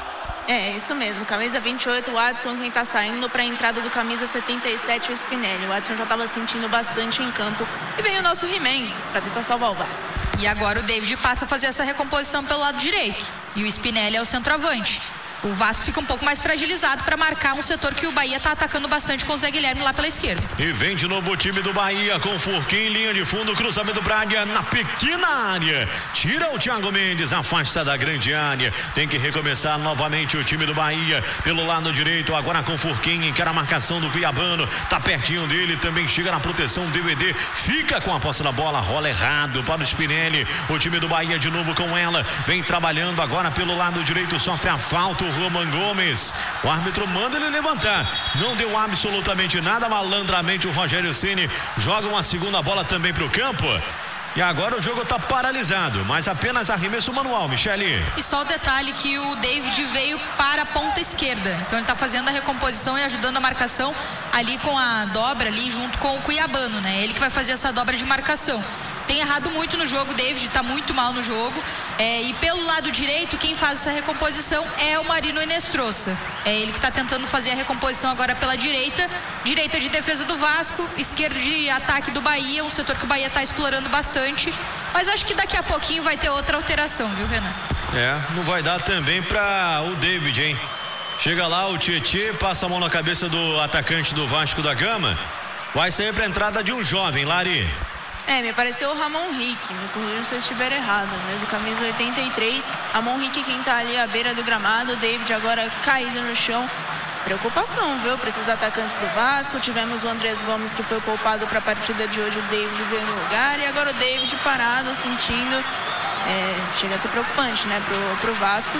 Isso mesmo, camisa 28, o Adson quem tá saindo para a entrada do camisa 77, o Spinelli. O Adson já estava sentindo bastante em campo e vem o nosso He-Man para tentar salvar o Vasco. E agora o David passa a fazer essa recomposição pelo lado direito e o Spinelli é o centroavante. O Vasco fica um pouco mais fragilizado para marcar um setor que o Bahia tá atacando bastante com o Zé Guilherme lá pela esquerda. E vem de novo o time do Bahia com Furquim, linha de fundo, cruzamento pra área, na pequena área. Tira o Thiago Mendes, afasta da grande área. Tem que recomeçar novamente o time do Bahia pelo lado direito, agora com Furquim, encara a marcação do Cuiabano. Tá pertinho dele, também chega na proteção, DVD. Fica com a posse da bola, rola errado para o Spinelli. O time do Bahia de novo com ela. Vem trabalhando agora pelo lado direito, sofre a falta. Roman Gomes, o árbitro manda ele levantar, não deu absolutamente nada. Malandramente o Rogério Ceni joga uma segunda bola também para o campo. E agora o jogo está paralisado, mas apenas arremesso manual, Michele. E só o detalhe que o David veio para a ponta esquerda, então ele está fazendo a recomposição e ajudando a marcação ali com a dobra ali junto com o Cuiabano, né? Ele que vai fazer essa dobra de marcação. Tem errado muito no jogo, o David está muito mal no jogo. E pelo lado direito, quem faz essa recomposição é o Marino Inestrosa. É ele que está tentando fazer a recomposição agora pela direita. Direita de defesa do Vasco, esquerdo de ataque do Bahia, um setor que o Bahia está explorando bastante. Mas acho que daqui a pouquinho vai ter outra alteração, viu, Renan? Não vai dar também para o David, hein? Chega lá o Tietê, passa a mão na cabeça do atacante do Vasco da Gama. Vai sair para a entrada de um jovem, Lari. Me pareceu o Ramon Rick, me corrija se eu estiver errado, mesmo camisa 83, Ramon Rick quem tá ali à beira do gramado, o David agora caído no chão. Preocupação, viu, para esses atacantes do Vasco. Tivemos o Andrés Gomes que foi poupado para a partida de hoje, o David veio no lugar e agora o David parado, sentindo, chega a ser preocupante, né, pro Vasco,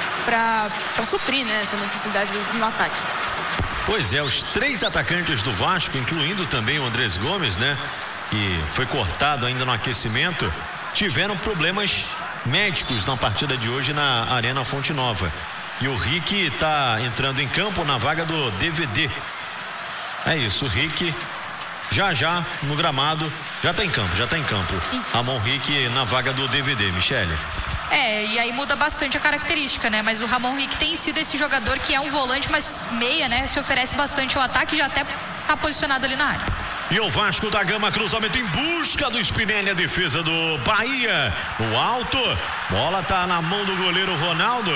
para suprir, né, essa necessidade no ataque. Pois é, os 3 atacantes do Vasco, incluindo também o Andrés Gomes, né, que foi cortado ainda no aquecimento, tiveram problemas médicos na partida de hoje na Arena Fonte Nova. E o Rick está entrando em campo na vaga do DVD. É isso, o Rick já no gramado, já está em campo. Ramon Rick na vaga do DVD, Michele. E aí muda bastante a característica, né? Mas o Ramon Rick tem sido esse jogador que é um volante, mas meia, né? Se oferece bastante ao ataque e já até está posicionado ali na área. E o Vasco da Gama, cruzamento em busca do Spinelli, a defesa do Bahia. No alto, bola tá na mão do goleiro Ronaldo.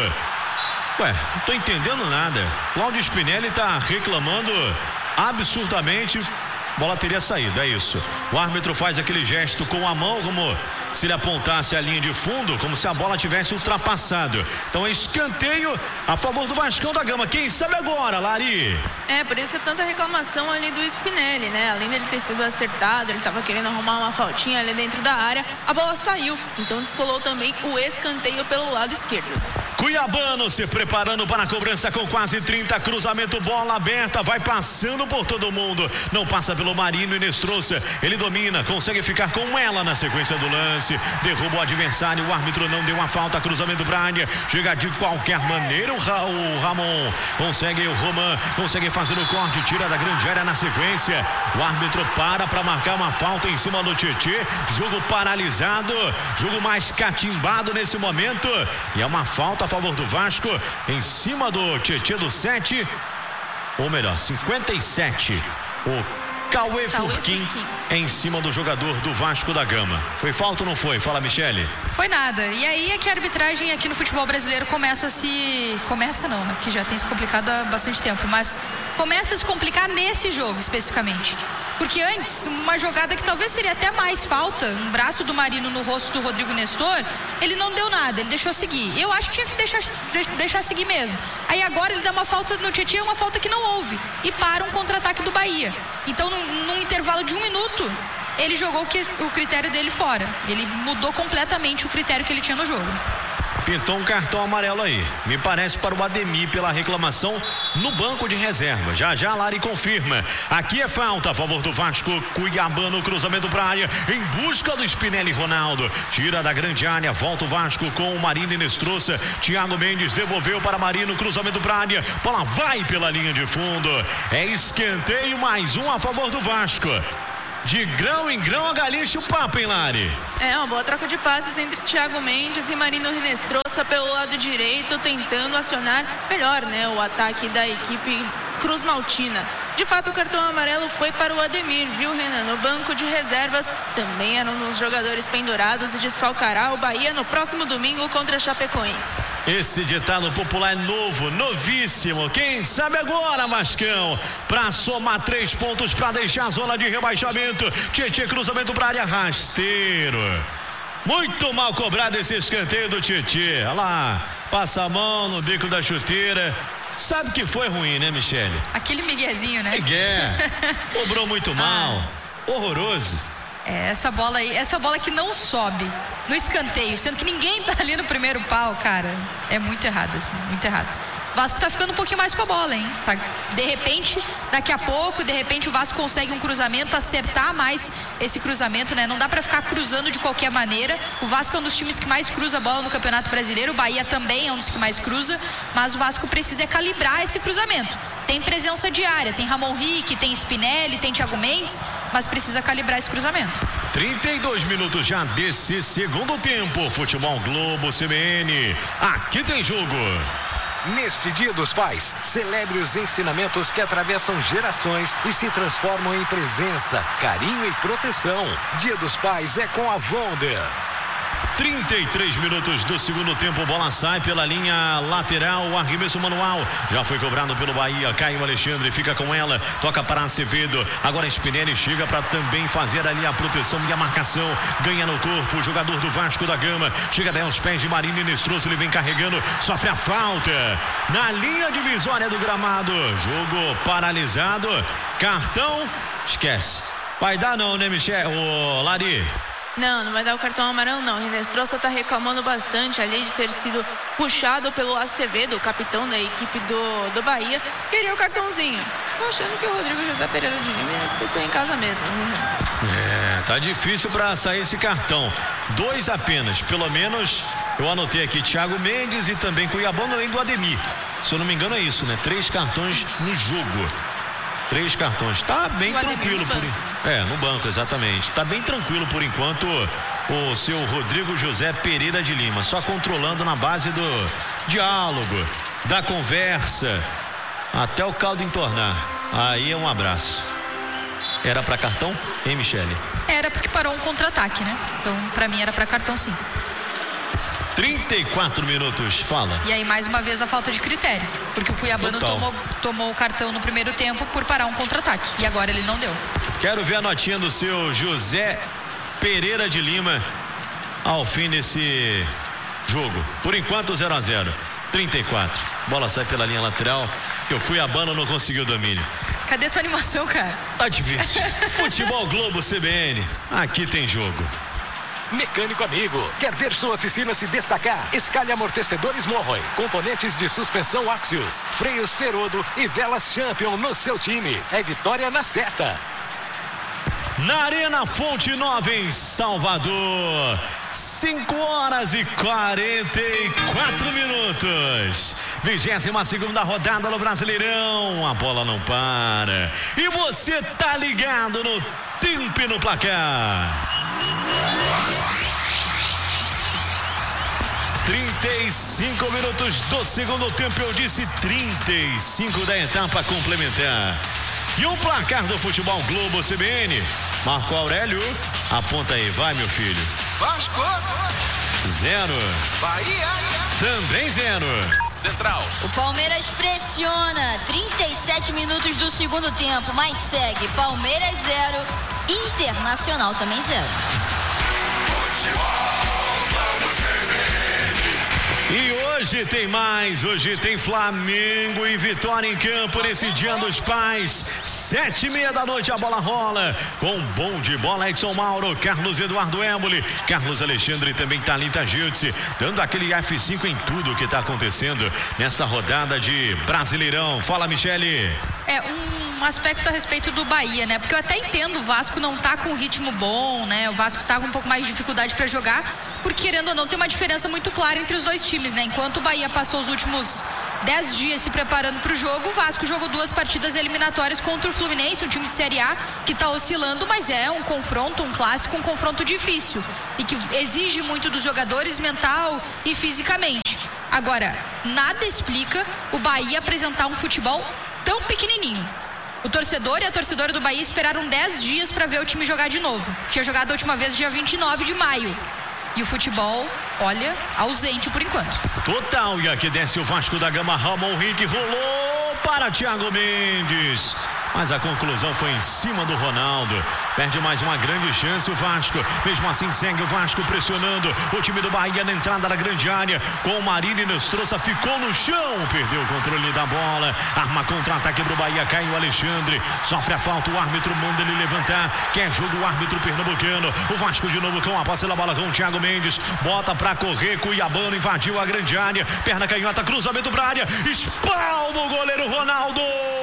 Não tô entendendo nada. Cláudio Spinelli tá reclamando absurdamente. Bola teria saído, é isso. O árbitro faz aquele gesto com a mão, como se ele apontasse a linha de fundo, como se a bola tivesse ultrapassado. Então é escanteio a favor do Vascão da Gama. Quem sabe agora, Lari? Por isso é tanta reclamação ali do Spinelli, né? Além dele ter sido acertado, ele estava querendo arrumar uma faltinha ali dentro da área, a bola saiu. Então descolou também o escanteio pelo lado esquerdo. Cuiabano se preparando para a cobrança com quase 30, cruzamento, bola aberta, vai passando por todo mundo, não passa pelo Marino Inestrosa, ele domina, consegue ficar com ela na sequência do lance, derruba o adversário, o árbitro não deu uma falta, cruzamento para a área, chega de qualquer maneira o Ramon, o Roman consegue fazer o corte, tira da grande área na sequência, o árbitro para marcar uma falta em cima do Tietê, jogo paralisado, jogo mais catimbado nesse momento, e é uma falta a favor do Vasco, em cima do Tietê do 7, ou melhor, 57, o Cauê Furquim em cima do jogador do Vasco da Gama. Foi falta ou não foi? Fala, Michele. Foi nada. E aí é que a arbitragem aqui no futebol brasileiro começa não, né? Porque já tem se complicado há bastante tempo, mas começa a se complicar nesse jogo especificamente. Porque antes, uma jogada que talvez seria até mais falta, um braço do Marino no rosto do Rodrigo Nestor, ele não deu nada, ele deixou seguir. Eu acho que tinha que deixar seguir mesmo. Aí agora ele dá uma falta no Tietchan, uma falta que não houve, e para um contra-ataque do Bahia. Então, num intervalo de 1 minuto, ele jogou o critério dele fora. Ele mudou completamente o critério que ele tinha no jogo. Pintou um cartão amarelo aí, me parece para o Ademir pela reclamação no banco de reserva. Já a Lari confirma, aqui é falta a favor do Vasco. Cuiabano, cruzamento para a área, em busca do Spinelli. Ronaldo tira da grande área, volta o Vasco com o Marino e Nestroça. Thiago Mendes devolveu para Marino, cruzamento para a área, bola vai pela linha de fundo, é escanteio, mais um a favor do Vasco. De grão em grão a galinha o papo, hein, Lari? É uma boa troca de passes entre Thiago Mendes e Marino Rinestrosa pelo lado direito, tentando acionar melhor, né, o ataque da equipe Cruz Maltina. De fato, o cartão amarelo foi para o Ademir, viu, Renan? No banco de reservas também eram os jogadores pendurados e desfalcará o Bahia no próximo domingo contra a Chapecoense. Esse ditado popular é novo, novíssimo. Quem sabe agora, Mascão? Para somar 3 pontos para deixar a zona de rebaixamento. Tietchan, cruzamento para a área, rasteiro. Muito mal cobrado esse escanteio do Tietchan. Olha lá, passa a mão no bico da chuteira. Sabe que foi ruim, né, Michele? Aquele miguezinho, né? Migué. Cobrou muito mal. Horroroso. Essa bola aí, essa bola que não sobe no escanteio, sendo que ninguém tá ali no primeiro pau, cara, é muito errado, assim, muito errado. O Vasco tá ficando um pouquinho mais com a bola, hein? Tá, de repente, daqui a pouco, o Vasco consegue um cruzamento, acertar mais esse cruzamento, né? Não dá pra ficar cruzando de qualquer maneira. O Vasco é um dos times que mais cruza a bola no Campeonato Brasileiro, o Bahia também é um dos que mais cruza, mas o Vasco precisa calibrar esse cruzamento. Tem presença de área, tem Ramon Rick, tem Spinelli, tem Thiago Mendes, mas precisa calibrar esse cruzamento. 32 minutos já desse segundo tempo. Futebol Globo CBN. Aqui tem jogo. Neste Dia dos Pais, celebre os ensinamentos que atravessam gerações e se transformam em presença, carinho e proteção. Dia dos Pais é com a Wonder. 33 minutos do segundo tempo, bola sai pela linha lateral, arremesso manual, já foi cobrado pelo Bahia. Caio Alexandre fica com ela, toca para Acevedo, agora Spinelli chega para também fazer ali a proteção e a marcação, ganha no corpo, o jogador do Vasco da Gama, chega até aos pés de Marino e Nestroça, ele vem carregando, sofre a falta na linha divisória do gramado, jogo paralisado, cartão, esquece, vai dar não, né, Michel? Ô, Lari. Não vai dar o cartão amarelo não. Rinestrosa tá reclamando bastante ali de ter sido puxado pelo Acevedo, o capitão da equipe do Bahia. Queria o cartãozinho. Tô achando que o Rodrigo José Pereira de Lima esqueceu em casa mesmo. Tá difícil para sair esse cartão. 2 apenas, pelo menos eu anotei aqui Thiago Mendes e também Cuiabano, além do Ademir. Se eu não me engano é isso, né? 3 cartões no jogo. 3 cartões. Tá bem tranquilo no banco, exatamente. Tá bem tranquilo por enquanto o seu Rodrigo José Pereira de Lima, só controlando na base do diálogo, da conversa, até o caldo entornar. Aí é um abraço. Era para cartão, hein, Michele? Era porque parou um contra-ataque, né? Então, para mim era para cartão sim. 34 minutos, fala. E aí mais uma vez a falta de critério, porque o Cuiabano tomou o cartão no primeiro tempo por parar um contra-ataque e agora ele não deu. Quero ver a notinha do seu José Pereira de Lima ao fim desse jogo. Por enquanto 0-0. 34. Bola sai pela linha lateral, que o Cuiabano não conseguiu domínio. Cadê tua animação, cara? Tá difícil. Futebol Globo CBN. Aqui tem jogo. Mecânico amigo, quer ver sua oficina se destacar? Escalhe amortecedores Morroy, componentes de suspensão Axios, freios Ferodo e velas Champion no seu time. É vitória na certa. Na Arena Fonte Nova em Salvador, 5h44. 22ª rodada no Brasileirão. A bola não para. E você tá ligado no tempo e no placar. 35 minutos do segundo tempo, eu disse 35 da etapa complementar. E o placar do Futebol Globo CBN? Marco Aurélio, aponta aí, vai meu filho. Vasco. 0. Bahia. Também 0. Central. O Palmeiras pressiona. 37 minutos do segundo tempo, mas segue. Palmeiras 0, Internacional também 0. E hoje tem mais, hoje tem Flamengo e Vitória em campo nesse Dia dos Pais. 7:30 da noite a bola rola com bom de bola Edson Mauro, Carlos Eduardo Éboli, Carlos Alexandre e também Thalita Giltze, dando aquele F5 em tudo que está acontecendo nessa rodada de Brasileirão. Fala, Michele. Um aspecto a respeito do Bahia, né? Porque eu até entendo, o Vasco não tá com um ritmo bom, né? O Vasco tá com um pouco mais de dificuldade para jogar, porque querendo ou não, tem uma diferença muito clara entre os dois times, né? Enquanto o Bahia passou os últimos 10 dias se preparando para o jogo, o Vasco jogou 2 partidas eliminatórias contra o Fluminense, um time de Série A que tá oscilando, mas é um confronto, um clássico, um confronto difícil e que exige muito dos jogadores mental e fisicamente. Agora, nada explica o Bahia apresentar um futebol tão pequenininho. O torcedor e a torcedora do Bahia esperaram 10 dias para ver o time jogar de novo. Tinha jogado a última vez dia 29 de maio. E o futebol, olha, ausente por enquanto. Total, e aqui desce o Vasco da Gama. Ramon Henrique rolou para Thiago Mendes, mas a conclusão foi em cima do Ronaldo. Perde mais uma grande chance o Vasco. Mesmo assim segue o Vasco pressionando o time do Bahia na entrada da grande área. Com o Marília Nestroça, ficou no chão, perdeu o controle da bola. Arma contra-ataque pro Bahia, cai o Alexandre, sofre a falta, o árbitro manda ele levantar. Quer jogo o árbitro pernambucano. O Vasco de novo com a posse da bola com o Thiago Mendes, bota pra correr, Cuiabano invadiu a grande área, perna canhota, cruzamento pra área, espalma o goleiro Ronaldo.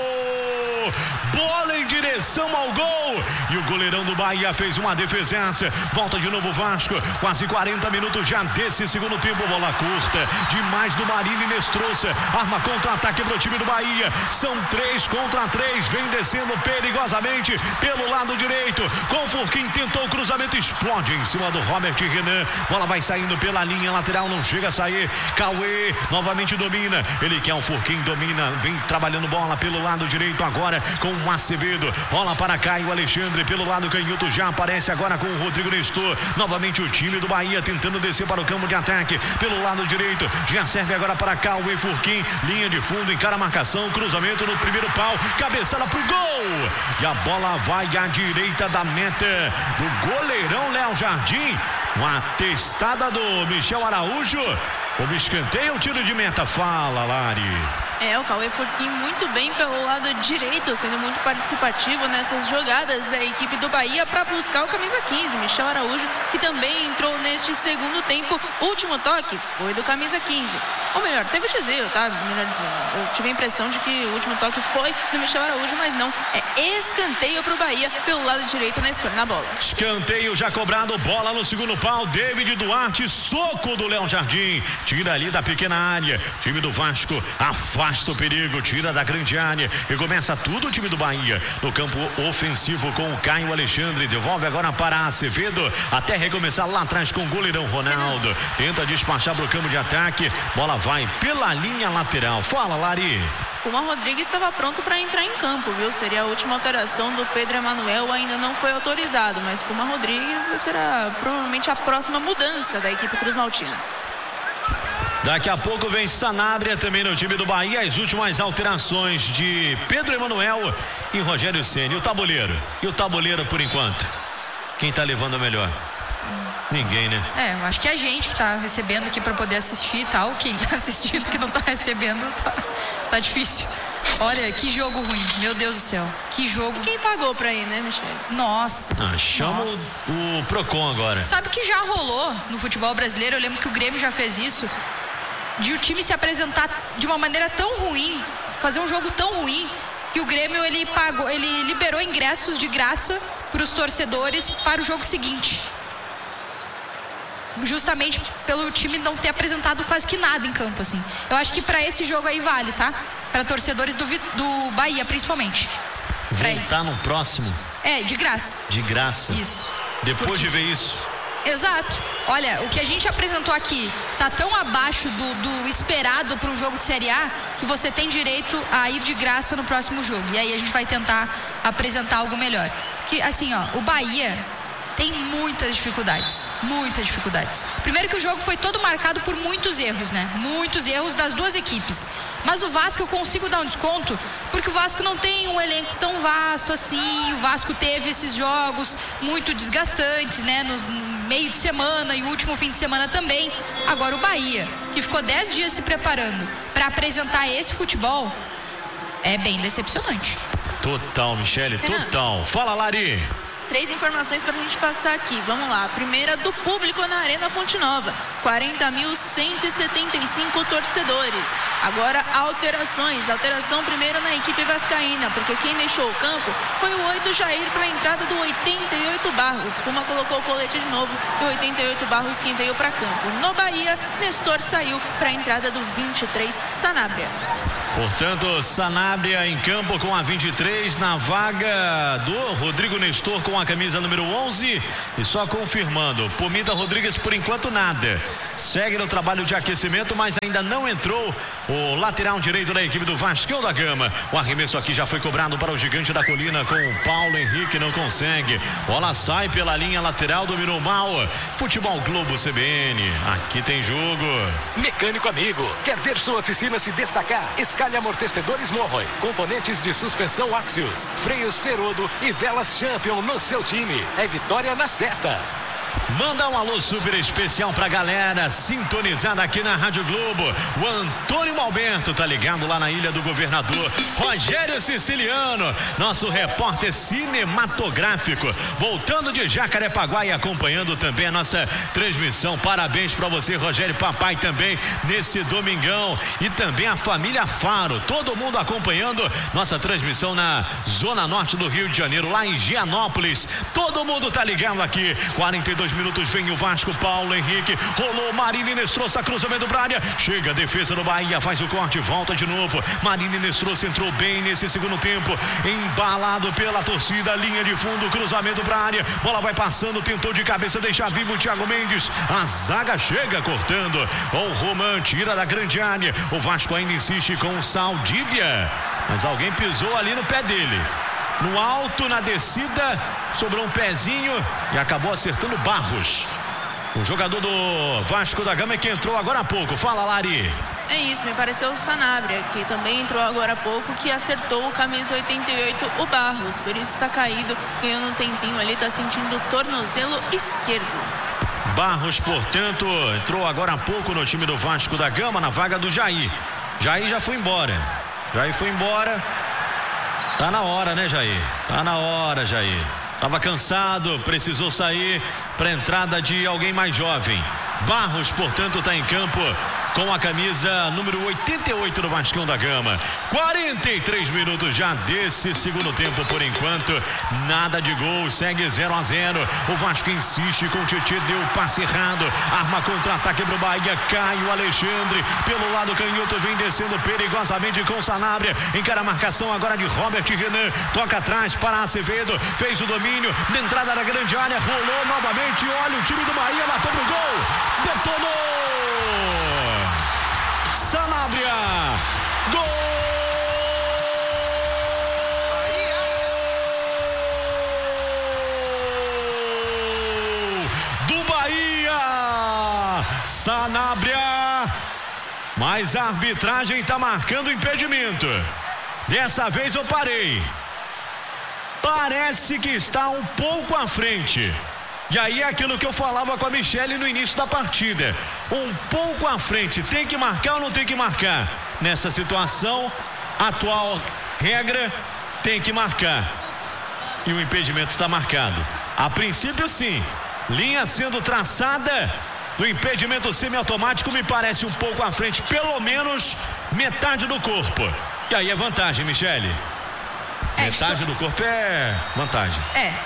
Bola em direção ao gol e o goleirão do Bahia fez uma defesaça. Volta de novo o Vasco, quase 40 minutos já desse segundo tempo. Bola curta demais do Marília Nestroça, arma contra-ataque para o time do Bahia. São 3 contra 3, vem descendo perigosamente pelo lado direito. Com o Furquim, tentou o cruzamento, explode em cima do Robert Renan. Bola vai saindo pela linha lateral, não chega a sair. Cauê novamente domina, ele quer o Furquim, domina, vem trabalhando bola pelo lado direito agora com o Acevedo, rola para Caio Alexandre pelo lado canhoto, já aparece agora com o Rodrigo Nestor. Novamente o time do Bahia tentando descer para o campo de ataque pelo lado direito, já serve agora para Cauê Furquim, linha de fundo, encara a marcação, cruzamento no primeiro pau, cabeçada pro gol e a bola vai à direita da meta do goleirão Léo Jardim. Uma testada do Michel Araújo, o escanteio, o tiro de meta. Fala, Lari. O Cauê Furquim muito bem pelo lado direito, sendo muito participativo nessas jogadas da equipe do Bahia para buscar o camisa 15, Michel Araújo, que também entrou neste segundo tempo. Último toque foi do camisa 15. Ou melhor, teve desvio, tá? Melhor dizendo. Eu tive a impressão de que o último toque foi do Michel Araújo, mas não. É escanteio pro Bahia pelo lado direito, Nestor na bola. Escanteio já cobrado, bola no segundo pau, David Duarte, soco do Léo Jardim, tira ali da pequena área. Time do Vasco afasta o perigo, tira da grande área e começa tudo o time do Bahia no campo ofensivo com o Caio Alexandre, devolve agora para Acevedo, até recomeçar lá atrás com o goleirão Ronaldo, tenta despachar pro campo de ataque, bola vai pela linha lateral. Fala, Lari. Puma Rodrigues estava pronto para entrar em campo, viu? Seria a última alteração do Pedro Emanuel, ainda não foi autorizado, mas Puma Rodrigues será provavelmente a próxima mudança da equipe Cruz Maltina. Daqui a pouco vem Sanabria também no time do Bahia. As últimas alterações de Pedro Emanuel e Rogério Ceni. O tabuleiro. E o tabuleiro por enquanto? Quem tá levando a melhor? Ninguém, né? Eu acho que é a gente que tá recebendo aqui pra poder assistir e tal. Quem tá assistindo que não tá recebendo, tá difícil. Olha, que jogo ruim, meu Deus do céu. Que jogo. E quem pagou pra ir, né, Michele? Nossa. Chama o Procon agora. Sabe que já rolou no futebol brasileiro, eu lembro que o Grêmio já fez isso, de o time se apresentar de uma maneira tão ruim, fazer um jogo tão ruim, que o Grêmio ele liberou ingressos de graça para os torcedores para o jogo seguinte. Justamente pelo time não ter apresentado quase que nada em campo, assim. Eu acho que para esse jogo aí vale, tá? Para torcedores do Bahia, principalmente. Voltar no próximo? De graça. De graça. Isso. Depois de ver isso. Exato. Olha, o que a gente apresentou aqui tá tão abaixo do esperado para um jogo de Série A, que você tem direito a ir de graça no próximo jogo. E aí a gente vai tentar apresentar algo melhor. Que assim, o Bahia tem muitas dificuldades. Primeiro que o jogo foi todo marcado por muitos erros, né? Muitos erros das duas equipes. Mas o Vasco eu consigo dar um desconto, porque o Vasco não tem um elenco tão vasto assim. O Vasco teve esses jogos muito desgastantes, né? No meio de semana e o último fim de semana também. Agora o Bahia, que ficou 10 dias se preparando para apresentar esse futebol, é bem decepcionante. Total, Michele, total. Fala, Lari. 3 informações para a gente passar aqui. Vamos lá. A primeira do público na Arena Fonte Nova. 40.175 torcedores. Agora, alterações. Alteração primeiro na equipe vascaína, porque quem deixou o campo foi o 8 Jair para a entrada do 88 Barros. Puma colocou o colete de novo e o 88 Barros quem veio para campo. No Bahia, Nestor saiu para a entrada do 23 Sanabria. Portanto, Sanabria em campo com a 23 na vaga do Rodrigo Nestor com a camisa número 11. E só confirmando, Pumita Rodrigues por enquanto nada. Segue no trabalho de aquecimento, mas ainda não entrou o lateral direito da equipe do Vascão da Gama. O arremesso aqui já foi cobrado para o Gigante da Colina com o Paulo Henrique, não consegue. Bola sai pela linha lateral, dominou mal. Futebol Globo CBN, aqui tem jogo. Mecânico amigo, quer ver sua oficina se destacar? Escalhe amortecedores Morroy, componentes de suspensão Axios, freios Ferodo e velas Champion no seu time. É vitória na certa. Manda um alô super especial pra galera sintonizada aqui na Rádio Globo. O Antônio Malberto tá ligado lá na Ilha do Governador. Rogério Siciliano, nosso repórter cinematográfico, voltando de Jacarepaguá e acompanhando também a nossa transmissão. Parabéns pra você, Rogério, papai também nesse domingão. E também a família Faro, todo mundo acompanhando nossa transmissão na Zona Norte do Rio de Janeiro, lá em Gianópolis. Todo mundo tá ligado aqui. 42 minutos, vem o Vasco, Paulo Henrique, rolou, Marini Nestroça, cruzamento pra área, chega a defesa do Bahia, faz o corte, volta de novo, Marini Nestroça entrou bem nesse segundo tempo, embalado pela torcida, linha de fundo, cruzamento pra área, bola vai passando, tentou de cabeça deixar vivo o Thiago Mendes, a zaga chega cortando, o Roman tira da grande área, o Vasco ainda insiste com o Saldívia, mas alguém pisou ali no pé dele. No alto, na descida, sobrou um pezinho e acabou acertando Barros. O jogador do Vasco da Gama que entrou agora há pouco. Fala, Lari. É isso, me pareceu o Sanabria, que também entrou agora há pouco, que acertou o camisa 88, o Barros. Por isso está caído, ganhando um tempinho ali, está sentindo o tornozelo esquerdo. Barros, portanto, entrou agora há pouco no time do Vasco da Gama, na vaga do Jair. Jair já foi embora. Tá na hora, né, Jair? Tá na hora, Jair. Tava cansado, precisou sair para entrada de alguém mais jovem. Barros, portanto, tá em campo com a camisa número 88 do Vascão da Gama. 43 minutos já desse segundo tempo por enquanto. Nada de gol, segue 0-0. O Vasco insiste com o Tietê, deu passe errado. Arma contra-ataque pro Bahia, Caio Alexandre. Pelo lado canhoto vem descendo perigosamente com Sanabria. Encara a marcação agora de Robert Renan. Toca atrás para Acevedo. Fez o domínio na entrada da grande área. Rolou novamente. Olha o time do Bahia, matou pro gol. Detonou! Sanabria, gol do Bahia, Sanabria, mas a arbitragem está marcando impedimento. Dessa vez eu parei. Parece que está um pouco à frente. E aí é aquilo que eu falava com a Michele no início da partida. Um pouco à frente, tem que marcar ou não tem que marcar? Nessa situação, atual regra, tem que marcar. E o impedimento está marcado. A princípio sim, linha sendo traçada, no impedimento semiautomático me parece um pouco à frente, pelo menos metade do corpo. E aí é vantagem, Michele. Metade do corpo é vantagem.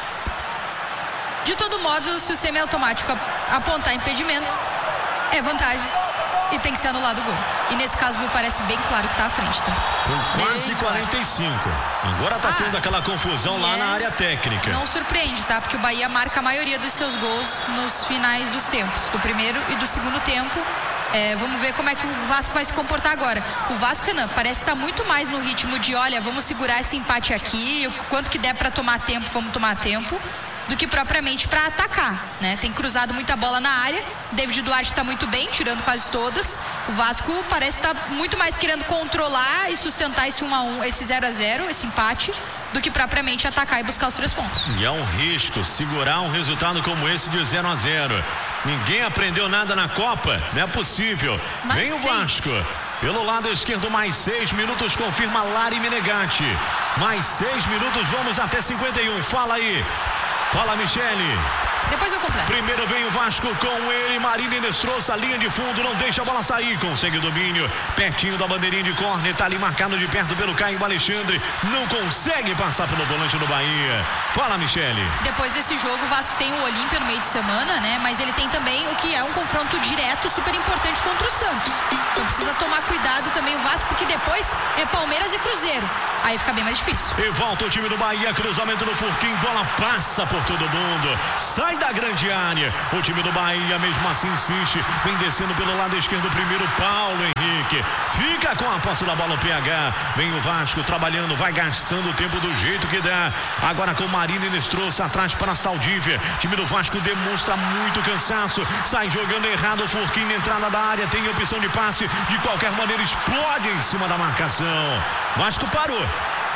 De todo modo, se o semiautomático apontar impedimento, é vantagem e tem que ser anulado o gol. E nesse caso me parece bem claro que está à frente, tá? Com quase bem 45. Claro. Agora tá tendo aquela confusão lá na área técnica. Não surpreende, tá? Porque o Bahia marca a maioria dos seus gols nos finais dos tempos, do primeiro e do segundo tempo. Vamos ver como é que o Vasco vai se comportar agora. O Vasco, Renan, parece estar muito mais no ritmo de, olha, vamos segurar esse empate aqui, o quanto que der para tomar tempo, vamos tomar tempo, do que propriamente para atacar, né? Tem cruzado muita bola na área. David Duarte está muito bem, tirando quase todas. O Vasco parece estar muito mais querendo controlar e sustentar esse 1-1, esse 0-0, esse empate, do que propriamente atacar e buscar os 3 pontos. E é um risco segurar um resultado como esse de 0-0. Ninguém aprendeu nada na Copa, não é possível. Vem o Vasco. Pelo lado esquerdo, mais 6 minutos, confirma Lari Menegatti. Mais 6 minutos, vamos até 51. Fala aí. Fala, Michele. Depois eu completo. Primeiro vem o Vasco com ele, Marília Inestrosa, linha de fundo, não deixa a bola sair, consegue o domínio, pertinho da bandeirinha de córner, tá ali marcado de perto pelo Caio Alexandre, não consegue passar pelo volante do Bahia. Fala, Michele. Depois desse jogo, o Vasco tem o Olímpia no meio de semana, né? Mas ele tem também o que é um confronto direto super importante contra o Santos. Então precisa tomar cuidado também o Vasco, porque depois é Palmeiras e Cruzeiro. Aí fica bem mais difícil. E volta o time do Bahia, cruzamento no Furquim, bola passa por todo mundo, sai da grande área. O time do Bahia mesmo assim insiste, vem descendo pelo lado esquerdo primeiro, Paulo Henrique fica com a posse da bola, o PH. Vem o Vasco trabalhando, vai gastando o tempo do jeito que dá. Agora com Marília Inestrosa atrás para Saldívia. Time do Vasco demonstra muito cansaço, sai jogando errado o Furquim na entrada da área, tem opção de passe, de qualquer maneira explode em cima da marcação. Vasco parou.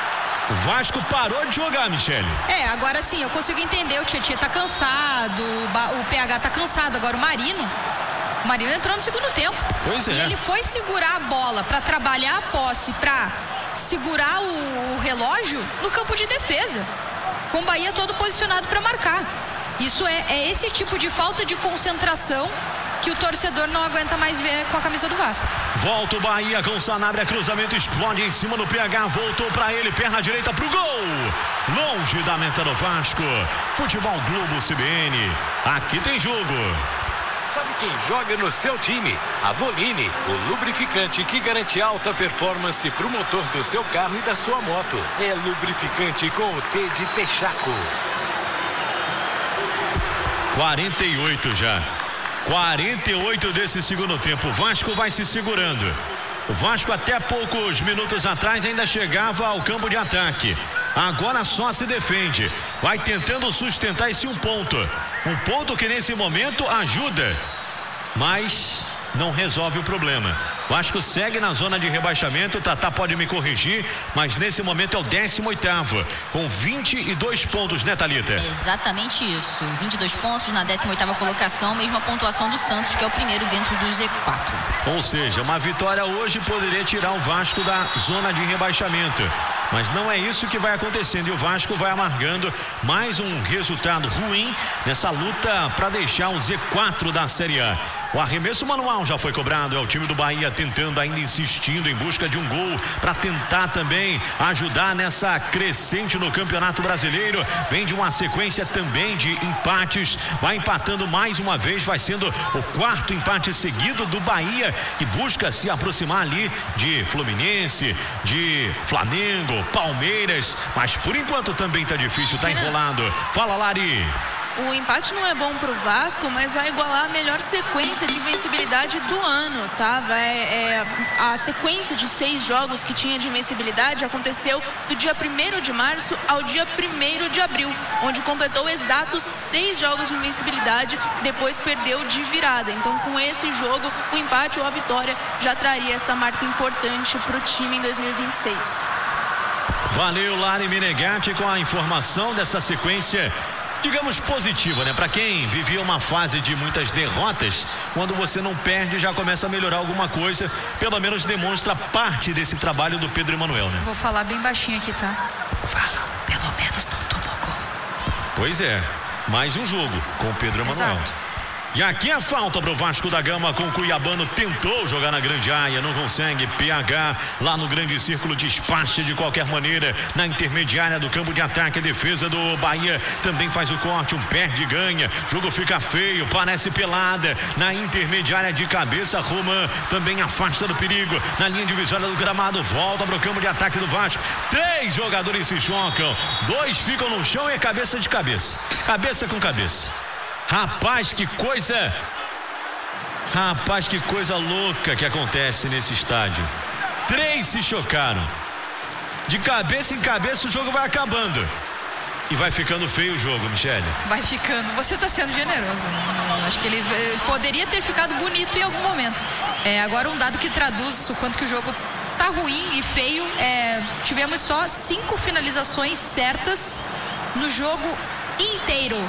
O Vasco parou de jogar, Michele. Agora sim, eu consigo entender. O Tietchan tá cansado, o PH tá cansado. Agora o Marino entrou no segundo tempo. Pois é. E ele foi segurar a bola para trabalhar a posse, para segurar o relógio no campo de defesa, com o Bahia todo posicionado para marcar. Isso é esse tipo de falta de concentração que o torcedor não aguenta mais ver com a camisa do Vasco. Volta o Bahia com o Sanabria, cruzamento explode em cima do PH, voltou pra ele, perna direita pro gol, longe da meta do Vasco. Futebol Globo CBN, aqui tem jogo. Sabe quem joga no seu time? A Voline, o lubrificante que garante alta performance pro motor do seu carro e da sua moto. É lubrificante com o T de Texaco. 48 já. 48 desse segundo tempo. O Vasco vai se segurando. O Vasco até poucos minutos atrás ainda chegava ao campo de ataque. Agora só se defende. Vai tentando sustentar esse um ponto. Um ponto que nesse momento ajuda, mas não resolve o problema. O Vasco segue na zona de rebaixamento. Tatá pode me corrigir, mas nesse momento é o 18º, com 22 pontos, né, Thalita? Exatamente isso, 22 pontos na 18ª colocação, mesma pontuação do Santos, que é o primeiro dentro do Z4. Ou seja, uma vitória hoje poderia tirar o Vasco da zona de rebaixamento, mas não é isso que vai acontecendo, e o Vasco vai amargando mais um resultado ruim nessa luta para deixar o Z4 da Série A. O arremesso manual já foi cobrado, é o time do Bahia tentando, ainda insistindo em busca de um gol para tentar também ajudar nessa crescente no Campeonato Brasileiro. Vem de uma sequência também de empates, vai empatando mais uma vez, vai sendo o 4º empate seguido do Bahia, que busca se aproximar ali de Fluminense, de Flamengo, Palmeiras, mas por enquanto também tá difícil, tá enrolado. Fala, Lari. O empate não é bom pro Vasco, mas vai igualar a melhor sequência de invencibilidade do ano, tá? A sequência de 6 jogos que tinha de invencibilidade aconteceu do dia 1º de março ao dia 1º de abril, onde completou exatos 6 jogos de invencibilidade, depois perdeu de virada. Então, com esse jogo, o empate ou a vitória já traria essa marca importante pro time em 2026. Valeu, Lari Menegatti, com a informação dessa sequência, digamos, positiva, né? Para quem vivia uma fase de muitas derrotas, quando você não perde, já começa a melhorar alguma coisa. Pelo menos demonstra parte desse trabalho do Pedro Emanuel, né? Vou falar bem baixinho aqui, tá? Fala, pelo menos não tomou gol. Pois é, mais um jogo com o Pedro Emanuel. Exato. E aqui a falta pro Vasco da Gama, com o Cuiabano, tentou jogar na grande área, não consegue. PH lá no grande círculo, despacha de qualquer maneira na intermediária do campo de ataque. A defesa do Bahia também faz o corte, um perde e ganha, jogo fica feio, parece pelada na intermediária de cabeça. Roman também afasta do perigo na linha divisória do gramado, volta pro campo de ataque do Vasco. 3 jogadores se chocam, 2 ficam no chão e é cabeça com cabeça. Rapaz, que coisa Rapaz, que coisa louca que acontece nesse estádio. 3 se chocaram. De cabeça em cabeça o jogo vai acabando. E vai ficando feio o jogo, Michele. Vai ficando. Você está sendo generoso. Acho que ele poderia ter ficado bonito em algum momento. Agora um dado que traduz o quanto que o jogo tá ruim e feio. Tivemos só 5 finalizações certas no jogo inteiro.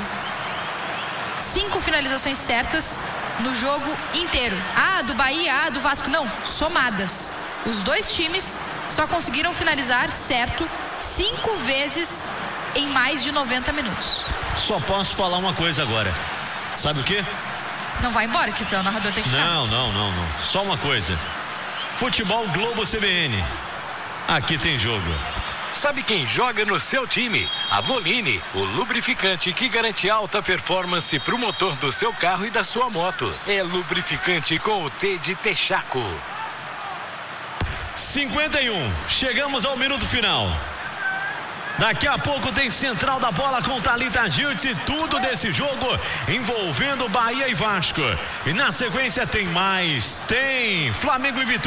5 finalizações certas no jogo inteiro. Do Bahia, do Vasco. Não, somadas. Os 2 times só conseguiram finalizar certo 5 vezes em mais de 90 minutos. Só posso falar uma coisa agora. Sabe o quê? Não vai embora, que o narrador tem que ficar. Não. Só uma coisa. Futebol Globo CBN. Aqui tem jogo. Sabe quem joga no seu time? A Voline, o lubrificante que garante alta performance para o motor do seu carro e da sua moto. É lubrificante com o T de Texaco. 51. Chegamos ao minuto final. Daqui a pouco tem central da bola com Thalita Giltz e tudo desse jogo envolvendo Bahia e Vasco. E na sequência tem mais. Tem Flamengo e Vitória.